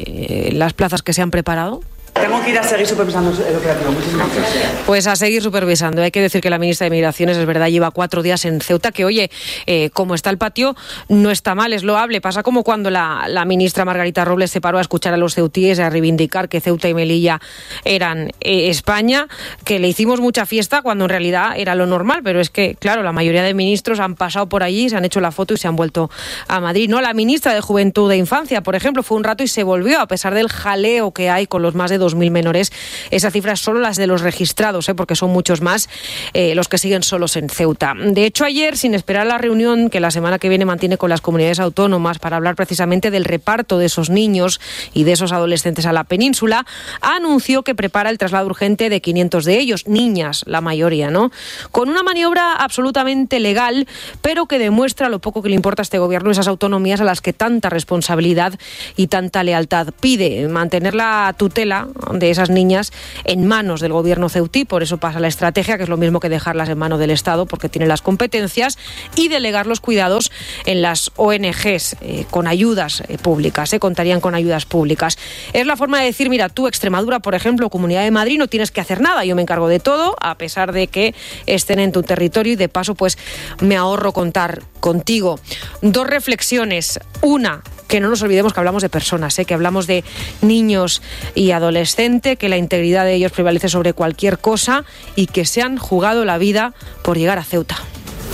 [SPEAKER 2] en las plazas que se han preparado?
[SPEAKER 17] Tengo que ir a seguir supervisando el operativo. Muchísimas gracias.
[SPEAKER 2] Pues a seguir supervisando. Hay que decir que la ministra de Migraciones, es verdad, lleva 4 días en Ceuta, que oye, como está el patio, no está mal, es loable. Pasa como cuando la ministra Margarita Robles se paró a escuchar a los ceutíes, a reivindicar que Ceuta y Melilla eran España, que le hicimos mucha fiesta cuando en realidad era lo normal, pero es que, claro, la mayoría de ministros han pasado por allí, se han hecho la foto y se han vuelto a Madrid. No, la ministra de Juventud e Infancia, por ejemplo, fue un rato y se volvió, a pesar del jaleo que hay con los más de 2.000 menores. Esa cifra es solo las de los registrados, porque son muchos más los que siguen solos en Ceuta. De hecho, ayer, sin esperar la reunión que la semana que viene mantiene con las comunidades autónomas para hablar precisamente del reparto de esos niños y de esos adolescentes a la península, anunció que prepara el traslado urgente de 500 de ellos, niñas, la mayoría, ¿no? Con una maniobra absolutamente legal, pero que demuestra lo poco que le importa a este gobierno esas autonomías a las que tanta responsabilidad y tanta lealtad pide. Mantener la tutela de esas niñas en manos del gobierno ceutí, por eso pasa la estrategia, que es lo mismo que dejarlas en manos del Estado, porque tiene las competencias, y delegar los cuidados en las ONGs, con ayudas públicas, contarían con ayudas públicas. Es la forma de decir, mira, tú, Extremadura, por ejemplo, Comunidad de Madrid, no tienes que hacer nada, yo me encargo de todo, a pesar de que estén en tu territorio, y de paso, pues, me ahorro contar contigo. 2 reflexiones. Una, que no nos olvidemos que hablamos de personas, que hablamos de niños y adolescentes, que la integridad de ellos prevalece sobre cualquier cosa y que se han jugado la vida por llegar a Ceuta.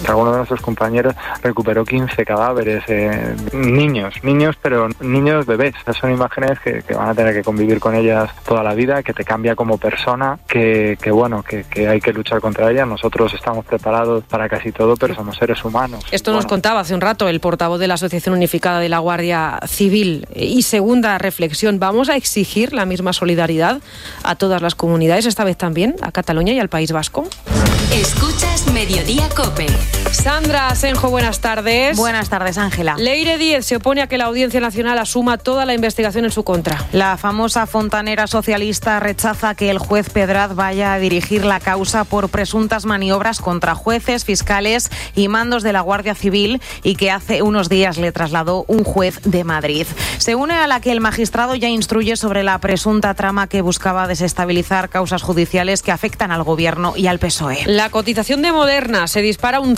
[SPEAKER 5] Alguno de nuestros compañeros recuperó 15 cadáveres, niños, pero niños bebés. Son imágenes que van a tener que convivir con ellas toda la vida, que te cambia como persona, que hay que luchar contra ellas. Nosotros estamos preparados para casi todo, pero somos seres humanos.
[SPEAKER 2] Esto nos contaba hace un rato el portavoz de la Asociación Unificada de la Guardia Civil. Y segunda reflexión, ¿vamos a exigir la misma solidaridad a todas las comunidades, esta vez también a Cataluña y al País Vasco?
[SPEAKER 3] Escuchas Mediodía COPE.
[SPEAKER 2] Sandra Asenjo, buenas tardes.
[SPEAKER 18] Buenas tardes, Ángela.
[SPEAKER 2] Leire Díez se opone a que la Audiencia Nacional asuma toda la investigación en su contra.
[SPEAKER 18] La famosa fontanera socialista rechaza que el juez Pedraz vaya a dirigir la causa por presuntas maniobras contra jueces, fiscales y mandos de la Guardia Civil y que hace unos días le trasladó un juez de Madrid. Se une a la que el magistrado ya instruye sobre la presunta trama que buscaba desestabilizar causas judiciales que afectan al Gobierno y al PSOE.
[SPEAKER 2] La cotización de Moderna se dispara un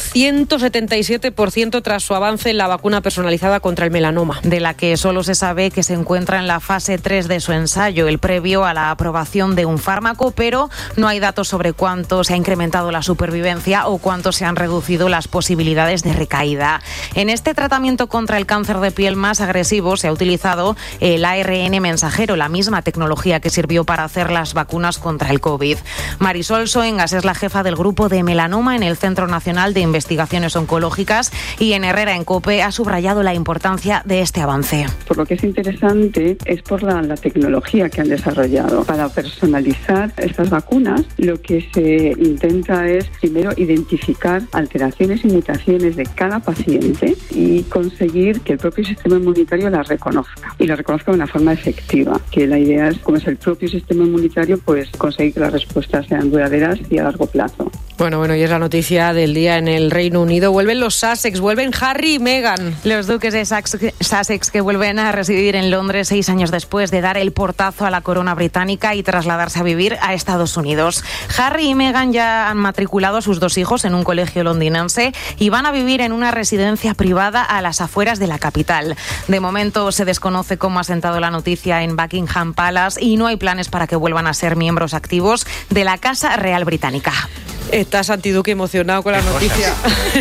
[SPEAKER 2] 177% tras su avance en la vacuna personalizada contra el melanoma.
[SPEAKER 18] De la que solo se sabe que se encuentra en la fase 3 de su ensayo, el previo a la aprobación de un fármaco, pero no hay datos sobre cuánto se ha incrementado la supervivencia o cuánto se han reducido las posibilidades de recaída. En este tratamiento contra el cáncer de piel más agresivo se ha utilizado el ARN mensajero, la misma tecnología que sirvió para hacer las vacunas contra el COVID. Marisol Soengas es la jefa del grupo de melanoma en el Centro Nacional de Investigaciones Oncológicas y en Herrera en COPE ha subrayado la importancia de este avance.
[SPEAKER 19] Por lo que es interesante es por la tecnología que han desarrollado. Para personalizar estas vacunas, lo que se intenta es primero identificar alteraciones y mutaciones de cada paciente y conseguir que el propio sistema inmunitario las reconozca y las reconozca de una forma efectiva. Que la idea es, como es el propio sistema inmunitario, pues conseguir que las respuestas sean duraderas y a largo plazo.
[SPEAKER 2] Bueno, y es la noticia del día en el Reino Unido. Vuelven los Sussex, vuelven Harry y Meghan.
[SPEAKER 18] Los duques de Sussex que vuelven a residir en Londres 6 años después de dar el portazo a la corona británica y trasladarse a vivir a Estados Unidos. Harry y Meghan ya han matriculado a sus 2 hijos en un colegio londinense y van a vivir en una residencia privada a las afueras de la capital. De momento se desconoce cómo ha sentado la noticia en Buckingham Palace y no hay planes para que vuelvan a ser miembros activos de la Casa Real Británica.
[SPEAKER 2] Está Santi Duque emocionado con la noticia.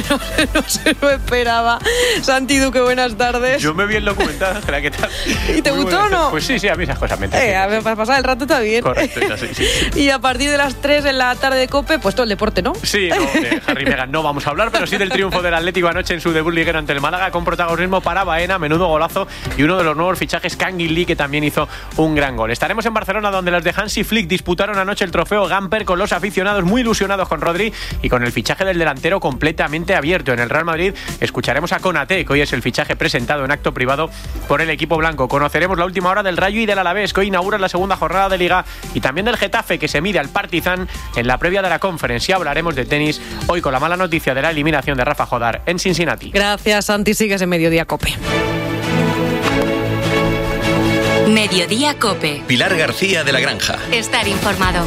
[SPEAKER 2] No se lo esperaba. Santi Duque, buenas tardes.
[SPEAKER 20] Yo me vi el documental, Ángela, ¿qué tal?
[SPEAKER 2] ¿Y te gustó o no?
[SPEAKER 20] Pues sí, a mí esas cosas me
[SPEAKER 2] para pasar el rato está bien.
[SPEAKER 20] Correcto, sí.
[SPEAKER 2] Y a partir de las 3 en la tarde de COPE, pues todo el deporte, ¿no?
[SPEAKER 20] Sí, no, de Harry y Meghan no vamos a hablar, pero sí del triunfo del Atlético anoche en su debut liguero ante el Málaga, con protagonismo para Baena, menudo golazo, y uno de los nuevos fichajes, Kangin Lee, que también hizo un gran gol. Estaremos en Barcelona, donde los de Hansi Flick disputaron anoche el trofeo Gamper con los aficionados muy ilusionados con Rodri y con el fichaje del delantero completamente abierto. En el Real Madrid escucharemos a Konaté, que hoy es el fichaje presentado en acto privado por el equipo blanco. Conoceremos la última hora del Rayo y del Alavés, que hoy inaugura la segunda jornada de Liga, y también del Getafe, que se mide al Partizan en la previa de la Conference. Y hablaremos de tenis hoy con la mala noticia de la eliminación de Rafa Jodar en Cincinnati.
[SPEAKER 2] Gracias, Santi. Sigues en Mediodía COPE.
[SPEAKER 3] Mediodía COPE.
[SPEAKER 11] Pilar García de la Granja.
[SPEAKER 3] Estar informado.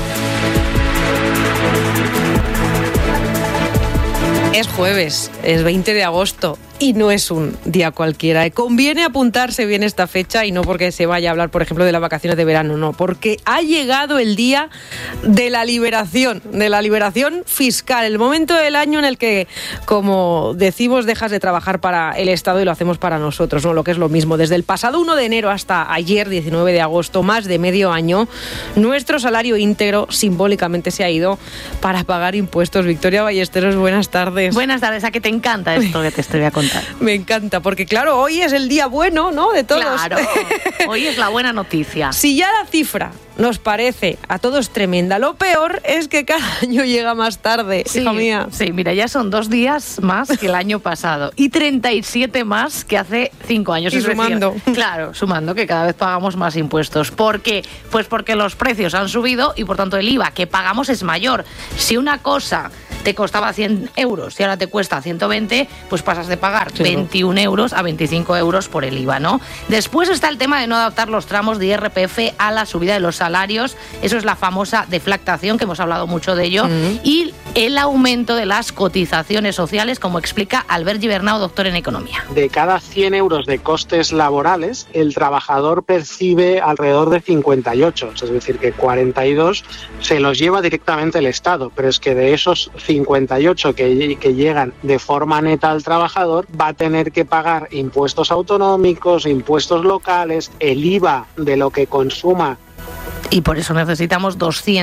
[SPEAKER 2] Es jueves, es 20 de agosto y no es un día cualquiera. Conviene apuntarse bien esta fecha, y no porque se vaya a hablar, por ejemplo, de las vacaciones de verano, no, porque ha llegado el día de la liberación fiscal, el momento del año en el que, como decimos, dejas de trabajar para el Estado y lo hacemos para nosotros, ¿no? Lo que es lo mismo. Desde el pasado 1 de enero hasta ayer, 19 de agosto, más de medio año, nuestro salario íntegro simbólicamente se ha ido para pagar impuestos. Victoria Ballesteros, buenas tardes.
[SPEAKER 18] Buenas tardes, a que te encanta esto que te estoy a contar.
[SPEAKER 2] Me encanta, porque claro, hoy es el día bueno, ¿no?, de todos.
[SPEAKER 18] Claro, hoy es la buena noticia.
[SPEAKER 2] Si ya la cifra nos parece a todos tremenda, lo peor es que cada año llega más tarde, hija mía.
[SPEAKER 18] Sí, mira, ya son 2 días más que el año pasado y 37 más que hace 5 años.
[SPEAKER 2] Y sumando.
[SPEAKER 18] Claro, sumando, que cada vez pagamos más impuestos. ¿Por qué? Pues porque los precios han subido y por tanto el IVA que pagamos es mayor. Si una cosa te costaba 100 euros y ahora te cuesta 120, pues pasas de pagar 21 euros a 25 euros por el IVA, ¿no? Después está el tema de no adaptar los tramos de IRPF a la subida de los salarios. Eso es la famosa deflactación, que hemos hablado mucho de ello. Y
[SPEAKER 1] el aumento de las cotizaciones sociales, como explica Albert Gibernau, doctor en economía.
[SPEAKER 21] De cada 100 euros de costes laborales, el trabajador percibe alrededor de 58, es decir, que 42 se los lleva directamente el Estado, pero es que de esos 58 que llegan de forma neta al trabajador, va a tener que pagar impuestos autonómicos, impuestos locales, el IVA de lo que consuma.
[SPEAKER 1] Y por eso necesitamos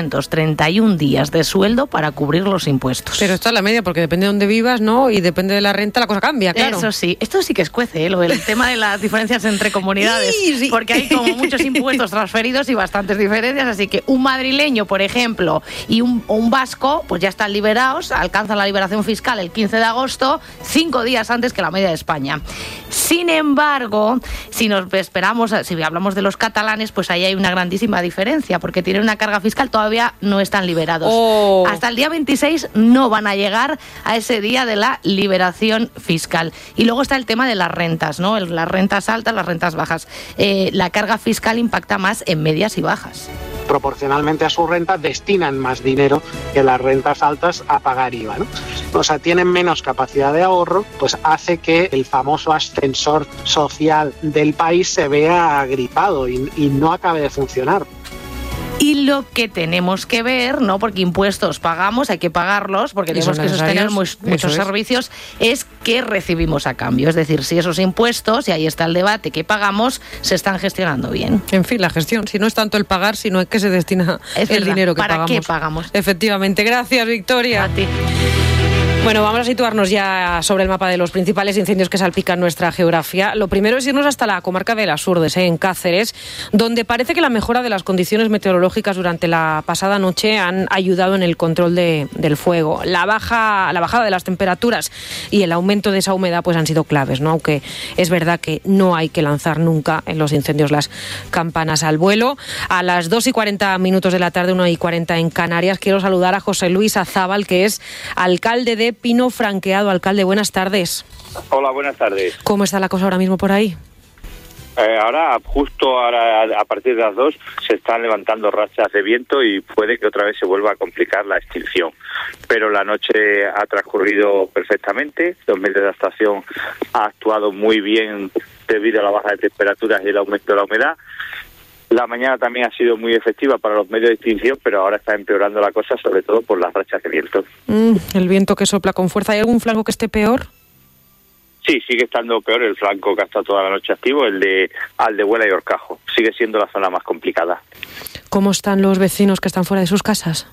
[SPEAKER 1] 231 días de sueldo para cubrir los impuestos.
[SPEAKER 2] Pero esto es la media, porque depende de dónde vivas, ¿no? Y depende de la renta, la cosa cambia, claro.
[SPEAKER 1] Eso sí, esto sí que escuece, el tema de las diferencias entre comunidades, sí. Porque hay como muchos impuestos transferidos y bastantes diferencias, así que un madrileño, por ejemplo, y un vasco, pues ya están liberados, alcanzan la liberación fiscal el 15 de agosto, 5 días antes que la media de España. Sin embargo, si hablamos de los catalanes, pues ahí hay una grandísima diferencia, porque tienen una carga fiscal, todavía no están liberados. Hasta el día 26 no van a llegar a ese día de la liberación fiscal. Y luego está el tema de las rentas, ¿no? Las rentas altas, las rentas bajas. La carga fiscal impacta más en medias y bajas.
[SPEAKER 21] Proporcionalmente a su renta destinan más dinero que las rentas altas a pagar IVA, ¿no? O sea, tienen menos capacidad de ahorro, pues hace que el famoso ascensor social del país se vea agripado y no acabe de funcionar.
[SPEAKER 1] Y lo que tenemos que ver, ¿no? Porque impuestos pagamos, hay que pagarlos, porque tenemos que sostener muchos servicios, es qué recibimos a cambio. Es decir, si esos impuestos, y ahí está el debate, que pagamos, se están gestionando bien.
[SPEAKER 2] En fin, la gestión, si no es tanto el pagar, sino es que se destina el dinero que pagamos.
[SPEAKER 1] ¿Para qué pagamos?
[SPEAKER 2] Efectivamente. Gracias, Victoria.
[SPEAKER 1] A ti.
[SPEAKER 2] Bueno, vamos a situarnos ya sobre el mapa de los principales incendios que salpican nuestra geografía. Lo primero es irnos hasta la comarca de Las Hurdes, en Cáceres, donde parece que la mejora de las condiciones meteorológicas durante la pasada noche han ayudado en el control del fuego. La bajada de las temperaturas y el aumento de esa humedad pues han sido claves, ¿no? Aunque es verdad que no hay que lanzar nunca en los incendios las campanas al vuelo. A las 2:40 de la tarde, 1:40 en Canarias, quiero saludar a José Luis Azábal, que es alcalde de Pino Franqueado. Alcalde, buenas tardes.
[SPEAKER 22] Hola, buenas tardes.
[SPEAKER 2] ¿Cómo está la cosa ahora mismo por ahí?
[SPEAKER 22] Ahora, a partir de las 2, se están levantando rachas de viento y puede que otra vez se vuelva a complicar la extinción. Pero la noche ha transcurrido perfectamente, los medios de adaptación ha actuado muy bien debido a la baja de temperaturas y el aumento de la humedad. La mañana también ha sido muy efectiva para los medios de extinción, pero ahora está empeorando la cosa, sobre todo por las rachas de viento.
[SPEAKER 2] El viento que sopla con fuerza. ¿Hay algún flanco que esté peor?
[SPEAKER 22] Sí, sigue estando peor el flanco que ha estado toda la noche activo, el de Aldehuela y Horcajo. Sigue siendo la zona más complicada.
[SPEAKER 2] ¿Cómo están los vecinos que están fuera de sus casas?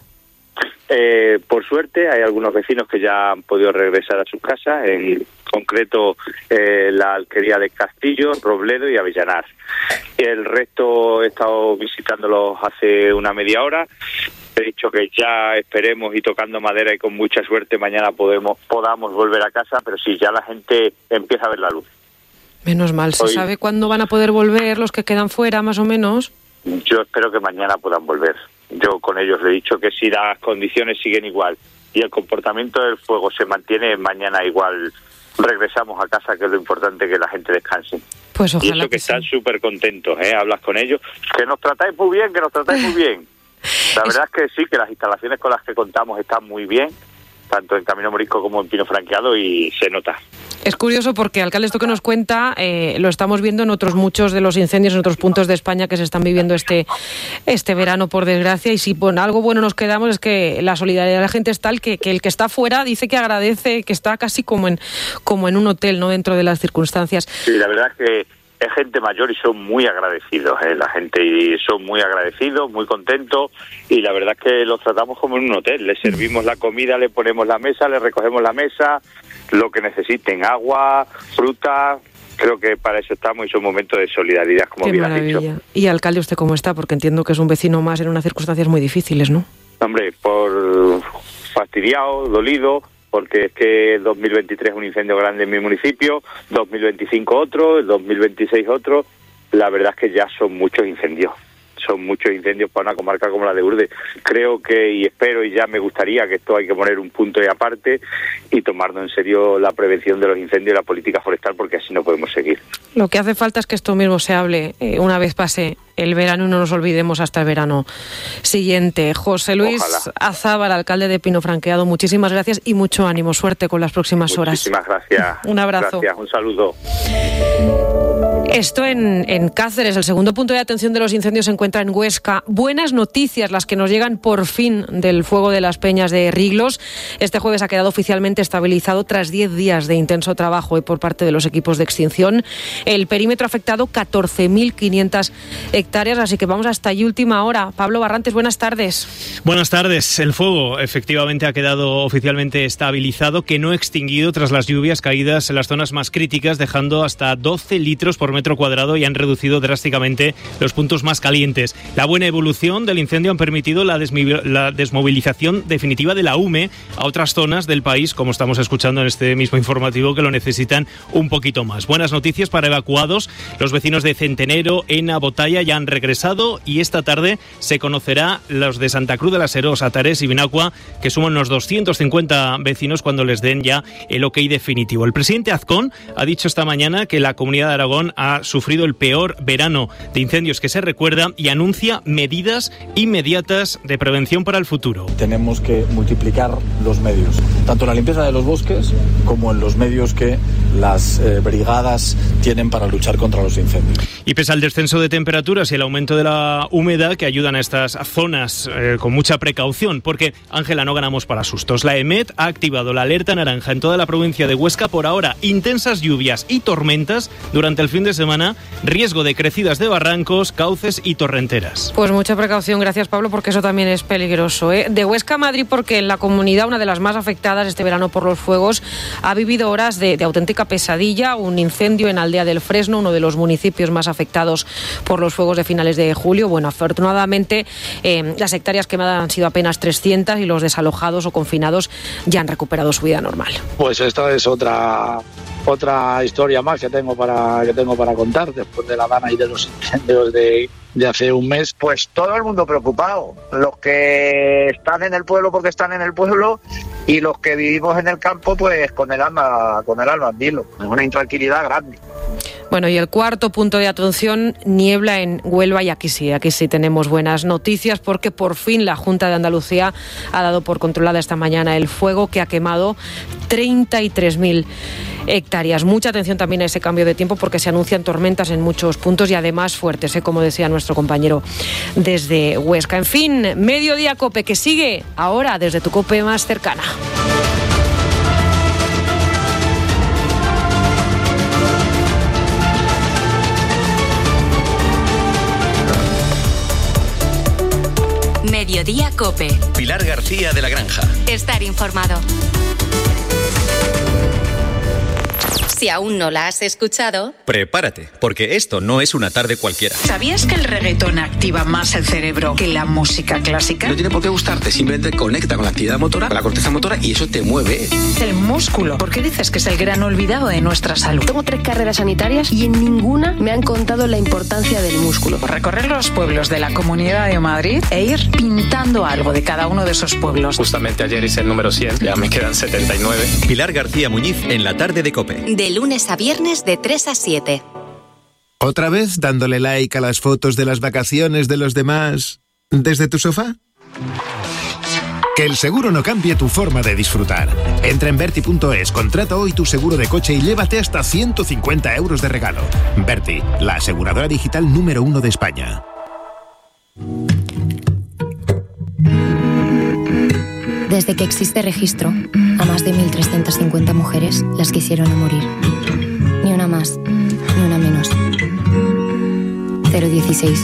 [SPEAKER 22] Por suerte hay algunos vecinos que ya han podido regresar a sus casas, en concreto la alquería de Castillo, Robledo y Avellanar. El resto he estado visitándolos hace una media hora. He dicho que ya esperemos y tocando madera y con mucha suerte mañana podamos volver a casa, pero sí, ya la gente empieza a ver la luz.
[SPEAKER 2] Menos mal. ¿Se sabe cuándo van a poder volver los que quedan fuera, más o menos?
[SPEAKER 22] Yo espero que mañana puedan volver. Yo con ellos le he dicho que si las condiciones siguen igual y el comportamiento del fuego se mantiene, mañana igual regresamos a casa, que es lo importante, que la gente descanse.
[SPEAKER 2] Pues ojalá.
[SPEAKER 22] Y eso que están súper contentos, hablas con ellos, que nos tratáis muy bien, La verdad es que sí, que las instalaciones con las que contamos están muy bien, tanto en Camino Morisco como en Pino Franqueado, y se nota.
[SPEAKER 2] Es curioso porque, alcalde, esto que nos cuenta lo estamos viendo en muchos de los incendios en otros puntos de España que se están viviendo este verano, por desgracia. Y si algo bueno nos quedamos es que la solidaridad de la gente es tal que el que está fuera dice que agradece, que está casi como en un hotel, ¿no?, dentro de las circunstancias.
[SPEAKER 22] Sí, la verdad es que es gente mayor y son muy agradecidos, la gente, y son muy agradecidos, muy contentos, y la verdad es que los tratamos como en un hotel. Les servimos la comida, le ponemos la mesa, le recogemos la mesa, lo que necesiten, agua, fruta. Creo que para eso estamos y son momentos de solidaridad, como
[SPEAKER 2] Qué
[SPEAKER 22] bien
[SPEAKER 2] maravilla.
[SPEAKER 22] has dicho.
[SPEAKER 2] Y, alcalde, ¿usted cómo está? Porque entiendo que es un vecino más en unas circunstancias muy difíciles, ¿no?
[SPEAKER 22] Hombre, por fastidiado, dolido, porque es que 2023 un incendio grande en mi municipio, 2025 otro, 2026 otro. La verdad es que ya son muchos incendios para una comarca como la de Hurdes. Creo que, y espero, y ya me gustaría, que esto hay que poner un punto y aparte y tomarnos en serio la prevención de los incendios y la política forestal, porque así no podemos seguir.
[SPEAKER 2] Lo que hace falta es que esto mismo se hable una vez pase el verano y no nos olvidemos hasta el verano siguiente. José Luis Azábal, alcalde de Pino Franqueado, muchísimas gracias y mucho ánimo, suerte con las próximas horas.
[SPEAKER 22] Muchísimas gracias.
[SPEAKER 2] Un abrazo.
[SPEAKER 22] Gracias, un saludo.
[SPEAKER 2] Esto en Cáceres, el segundo punto de atención de los incendios se encuentra en Huesca. Buenas noticias las que nos llegan por fin del fuego de las Peñas de Riglos. Este jueves ha quedado oficialmente estabilizado tras 10 días de intenso trabajo por parte de los equipos de extinción. El perímetro ha afectado 14.500 hectáreas, así que vamos hasta allí última hora. Pablo Barrantes, buenas tardes.
[SPEAKER 4] Buenas tardes. El fuego efectivamente ha quedado oficialmente estabilizado, que no extinguido tras las lluvias caídas en las zonas más críticas, dejando hasta 12 litros por metro cuadrado y han reducido drásticamente los puntos más calientes. La buena evolución del incendio han permitido la desmovilización definitiva de la UME a otras zonas del país, como estamos escuchando en este mismo informativo, que lo necesitan un poquito más. Buenas noticias para evacuados. Los vecinos de Centenero, Ena, Botalla ya han regresado y esta tarde se conocerá los de Santa Cruz de la Serós, Atarés y Binacua, que suman unos 250 vecinos cuando les den ya el ok definitivo. El presidente Azcón ha dicho esta mañana que la Comunidad de Aragón ha sufrido el peor verano de incendios que se recuerda y anuncia medidas inmediatas de prevención para el futuro.
[SPEAKER 6] Tenemos que multiplicar los medios, tanto en la limpieza de los bosques como en los medios que las brigadas tienen para luchar contra los incendios.
[SPEAKER 4] Y pese al descenso de temperaturas y el aumento de la humedad que ayudan a estas zonas con mucha precaución, porque, Ángela, no ganamos para sustos. La EMET ha activado la alerta naranja en toda la provincia de Huesca por ahora. Intensas lluvias y tormentas durante el fin de semana, riesgo de crecidas de barrancos, cauces y torrenteras.
[SPEAKER 2] Pues mucha precaución, gracias Pablo, porque eso también es peligroso. De Huesca a Madrid, porque en la comunidad, una de las más afectadas este verano por los fuegos, ha vivido horas de auténtica pesadilla. Un incendio en Aldea del Fresno, uno de los municipios más afectados por los fuegos de finales de julio. Bueno, afortunadamente las hectáreas quemadas han sido apenas 300 y los desalojados o confinados ya han recuperado su vida normal.
[SPEAKER 7] Pues esta es otra historia más que tengo para contar después de La Habana y de los incendios de hace un mes. Pues todo el mundo preocupado, los que están en el pueblo porque están en el pueblo y los que vivimos en el campo pues con el alma en vilo. Es una intranquilidad grande.
[SPEAKER 2] Bueno, y el cuarto punto de atención, niebla en Huelva, y aquí sí tenemos buenas noticias porque por fin la Junta de Andalucía ha dado por controlada esta mañana el fuego que ha quemado 33.000 hectáreas. Mucha atención también a ese cambio de tiempo porque se anuncian tormentas en muchos puntos y además fuertes, como decía nuestro compañero desde Huesca. En fin, Mediodía COPE, que sigue ahora desde tu COPE más cercana.
[SPEAKER 3] Mediodía COPE.
[SPEAKER 11] Pilar García de la Granja.
[SPEAKER 3] Estar informado. Si aún no la has escuchado,
[SPEAKER 11] prepárate, porque esto no es una tarde cualquiera.
[SPEAKER 23] ¿Sabías que el reggaetón activa más el cerebro que la música clásica?
[SPEAKER 24] No tiene por qué gustarte, simplemente conecta con la actividad motora, con la corteza motora, y eso te mueve.
[SPEAKER 23] El músculo. ¿Por qué dices que es el gran olvidado de nuestra salud?
[SPEAKER 25] Tengo 3 carreras sanitarias y en ninguna me han contado la importancia del músculo.
[SPEAKER 23] Recorrer los pueblos de la Comunidad de Madrid e ir pintando algo de cada uno de esos pueblos.
[SPEAKER 20] Justamente ayer hice el número 100, ya me quedan 79.
[SPEAKER 11] Pilar García Muñiz en la tarde de COPE.
[SPEAKER 3] De lunes a viernes de 3 a 7.
[SPEAKER 26] ¿Otra vez dándole like a las fotos de las vacaciones de los demás desde tu sofá? Que el seguro no cambie tu forma de disfrutar. Entra en Verti.es, contrata hoy tu seguro de coche y llévate hasta 150 euros de regalo. Verti, la aseguradora digital número 1 de España.
[SPEAKER 28] Desde que existe registro, a más de 1.350 mujeres las quisieron morir. Ni una más, ni una menos. 016.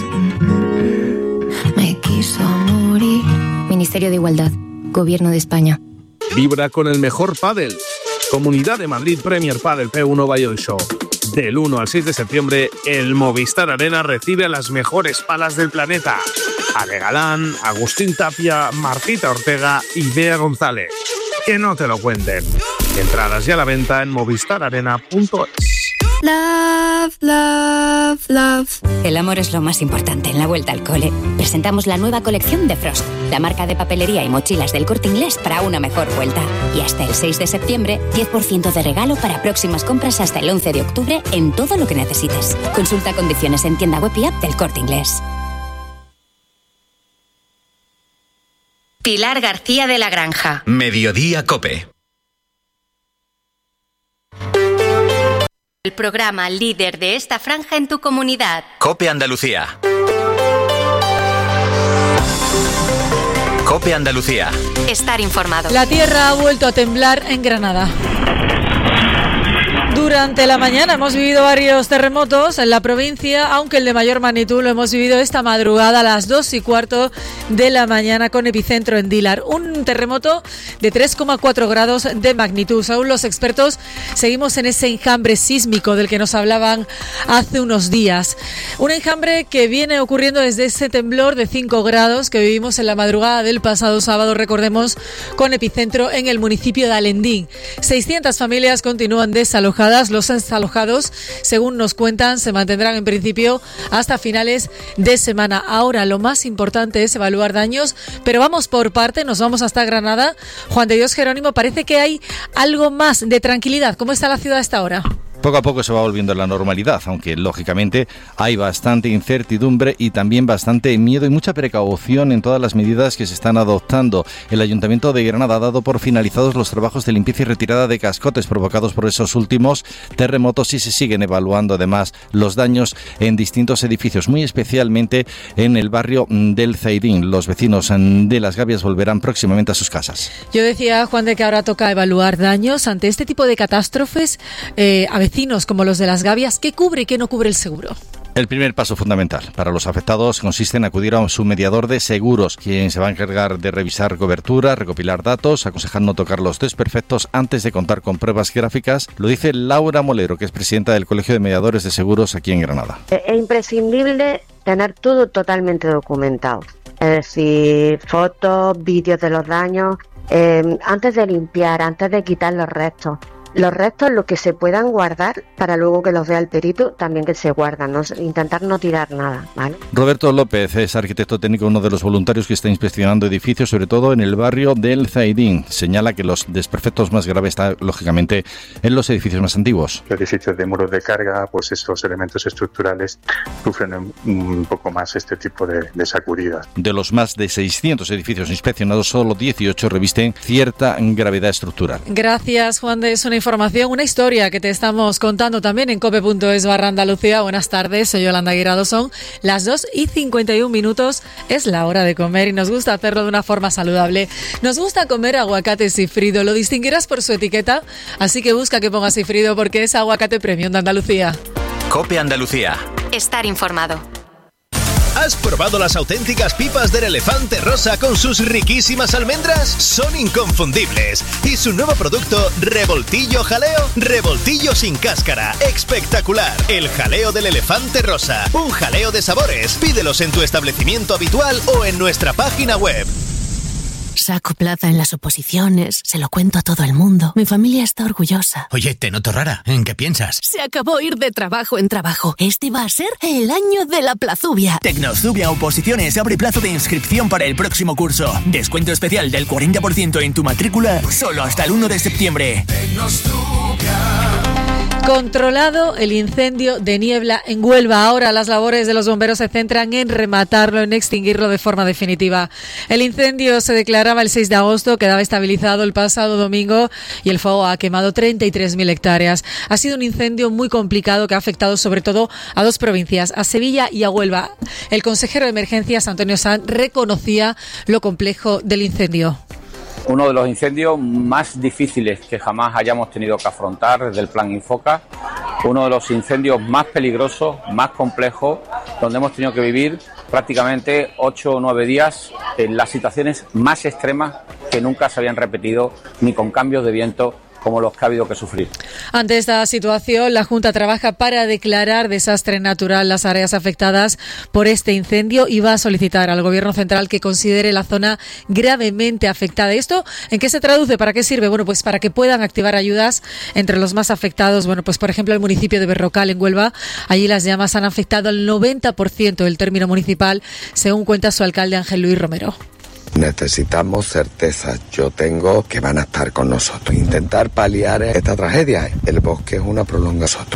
[SPEAKER 28] Me quiso morir. Ministerio de Igualdad, Gobierno de España.
[SPEAKER 29] Vibra con el mejor pádel. Comunidad de Madrid Premier Padel P1 Valladolid Show. Del 1 al 6 de septiembre, el Movistar Arena recibe a las mejores palas del planeta. Ale Galán, Agustín Tapia, Martita Ortega y Bea González. Que no te lo cuenten. Entradas ya a la venta en movistararena.es.
[SPEAKER 8] Love, love, love.
[SPEAKER 9] El amor es lo más importante en la vuelta al cole. Presentamos la nueva colección de Frost, la marca de papelería y mochilas del Corte Inglés para una mejor vuelta. Y hasta el 6 de septiembre, 10% de regalo para próximas compras hasta el 11 de octubre en todo lo que necesites. Consulta condiciones en tienda web y app del Corte Inglés.
[SPEAKER 3] Pilar García de la Granja.
[SPEAKER 11] Mediodía COPE.
[SPEAKER 3] El programa líder de esta franja en tu comunidad.
[SPEAKER 11] COPE Andalucía. COPE Andalucía.
[SPEAKER 3] Estar informado.
[SPEAKER 10] La tierra ha vuelto a temblar en Granada. Durante la mañana hemos vivido varios terremotos en la provincia, aunque el de mayor magnitud lo hemos vivido esta madrugada a las 2:15 de la mañana con epicentro en Dílar. Un terremoto de 3,4 grados de magnitud. Según los expertos, seguimos en ese enjambre sísmico del que nos hablaban hace unos días. Un enjambre que viene ocurriendo desde ese temblor de 5 grados que vivimos en la madrugada del pasado sábado, recordemos, con epicentro en el municipio de Alendín. 600 familias continúan desalojadas. Los desalojados, según nos cuentan, se mantendrán en principio hasta finales de semana. Ahora lo más importante es evaluar daños, pero vamos por parte, nos vamos hasta Granada. Juan de Dios Jerónimo, parece que hay algo más de tranquilidad. ¿Cómo está la ciudad a esta hora?
[SPEAKER 12] Poco a poco se va volviendo a la normalidad, aunque lógicamente hay bastante incertidumbre y también bastante miedo y mucha precaución en todas las medidas que se están adoptando. El Ayuntamiento de Granada ha dado por finalizados los trabajos de limpieza y retirada de cascotes provocados por esos últimos terremotos y se siguen evaluando además los daños en distintos edificios, muy especialmente en el barrio del Zaidín. Los vecinos de Las Gavias volverán próximamente a sus casas.
[SPEAKER 10] Yo decía, Juan, de que ahora toca evaluar daños ante este tipo de catástrofes. A vecinos como los de Las Gavias, ¿qué cubre y qué no cubre el seguro?
[SPEAKER 12] El primer paso fundamental para los afectados consiste en acudir a su mediador de seguros, quien se va a encargar de revisar cobertura, recopilar datos, aconsejar no tocar los desperfectos antes de contar con pruebas gráficas. Lo dice Laura Molero, que es presidenta del Colegio de Mediadores de Seguros aquí en Granada.
[SPEAKER 13] Es imprescindible tener todo totalmente documentado, es decir, fotos, vídeos de los daños, antes de limpiar, antes de quitar los restos. Los restos, lo que se puedan guardar para luego que los vea el perito, también que se guardan, ¿no? Intentar no tirar nada, ¿vale?
[SPEAKER 12] Roberto López es arquitecto técnico, uno de los voluntarios que está inspeccionando edificios, sobre todo en el barrio del Zaidín. Señala que los desperfectos más graves están, lógicamente, en los edificios más antiguos.
[SPEAKER 14] Los edificios de muros de carga, pues esos elementos estructurales sufren un poco más este tipo de sacudidas.
[SPEAKER 12] De los más de 600 edificios inspeccionados, solo 18 revisten cierta gravedad estructural.
[SPEAKER 10] Gracias, Juan de. Es una información, una historia que te estamos contando también en cope.es/Andalucía. Buenas tardes, soy Yolanda Guirado. Son las 2:51. Es la hora de comer y nos gusta hacerlo de una forma saludable. Nos gusta comer aguacate Sifrido. Lo distinguirás por su etiqueta, así que busca que ponga Sifrido porque es aguacate premium de Andalucía.
[SPEAKER 11] COPE Andalucía.
[SPEAKER 3] Estar informado.
[SPEAKER 15] ¿Has probado las auténticas pipas del Elefante Rosa con sus riquísimas almendras? Son inconfundibles. Y su nuevo producto, Revoltillo Jaleo, revoltillo sin cáscara. Espectacular. El jaleo del Elefante Rosa. Un jaleo de sabores. Pídelos en tu establecimiento habitual o en nuestra página web.
[SPEAKER 16] Saco plaza en las oposiciones, se lo cuento a todo el mundo. Mi familia está orgullosa.
[SPEAKER 27] Oye, te noto rara. ¿En qué piensas?
[SPEAKER 16] Se acabó ir de trabajo en trabajo. Este va a ser el año de la Plazubia.
[SPEAKER 27] Tecnozubia Oposiciones abre plazo de inscripción para el próximo curso. Descuento especial del 40% en tu matrícula, solo hasta el 1 de septiembre.
[SPEAKER 10] Controlado el incendio de Niebla en Huelva. Ahora las labores de los bomberos se centran en rematarlo, en extinguirlo de forma definitiva. El incendio se declaraba el 6 de agosto, quedaba estabilizado el pasado domingo y el fuego ha quemado 33.000 hectáreas. Ha sido un incendio muy complicado que ha afectado sobre todo a dos provincias, a Sevilla y a Huelva. El consejero de Emergencias, Antonio Sanz, reconocía lo complejo del incendio.
[SPEAKER 30] Uno de los incendios más difíciles que jamás hayamos tenido que afrontar desde el Plan Infoca, uno de los incendios más peligrosos, más complejos, donde hemos tenido que vivir prácticamente 8 o 9 días en las situaciones más extremas que nunca se habían repetido, ni con cambios de viento, como los que ha habido que sufrir.
[SPEAKER 10] Ante esta situación, la Junta trabaja para declarar desastre natural las áreas afectadas por este incendio y va a solicitar al Gobierno central que considere la zona gravemente afectada. ¿Esto en qué se traduce? ¿Para qué sirve? Bueno, pues para que puedan activar ayudas entre los más afectados. Bueno, pues por ejemplo el municipio de Berrocal, en Huelva. Allí las llamas han afectado al 90% del término municipal, según cuenta su alcalde Ángel Luis Romero.
[SPEAKER 1] Necesitamos certezas. Yo tengo que van a estar con nosotros. Intentar paliar esta tragedia. El bosque es una prolongación.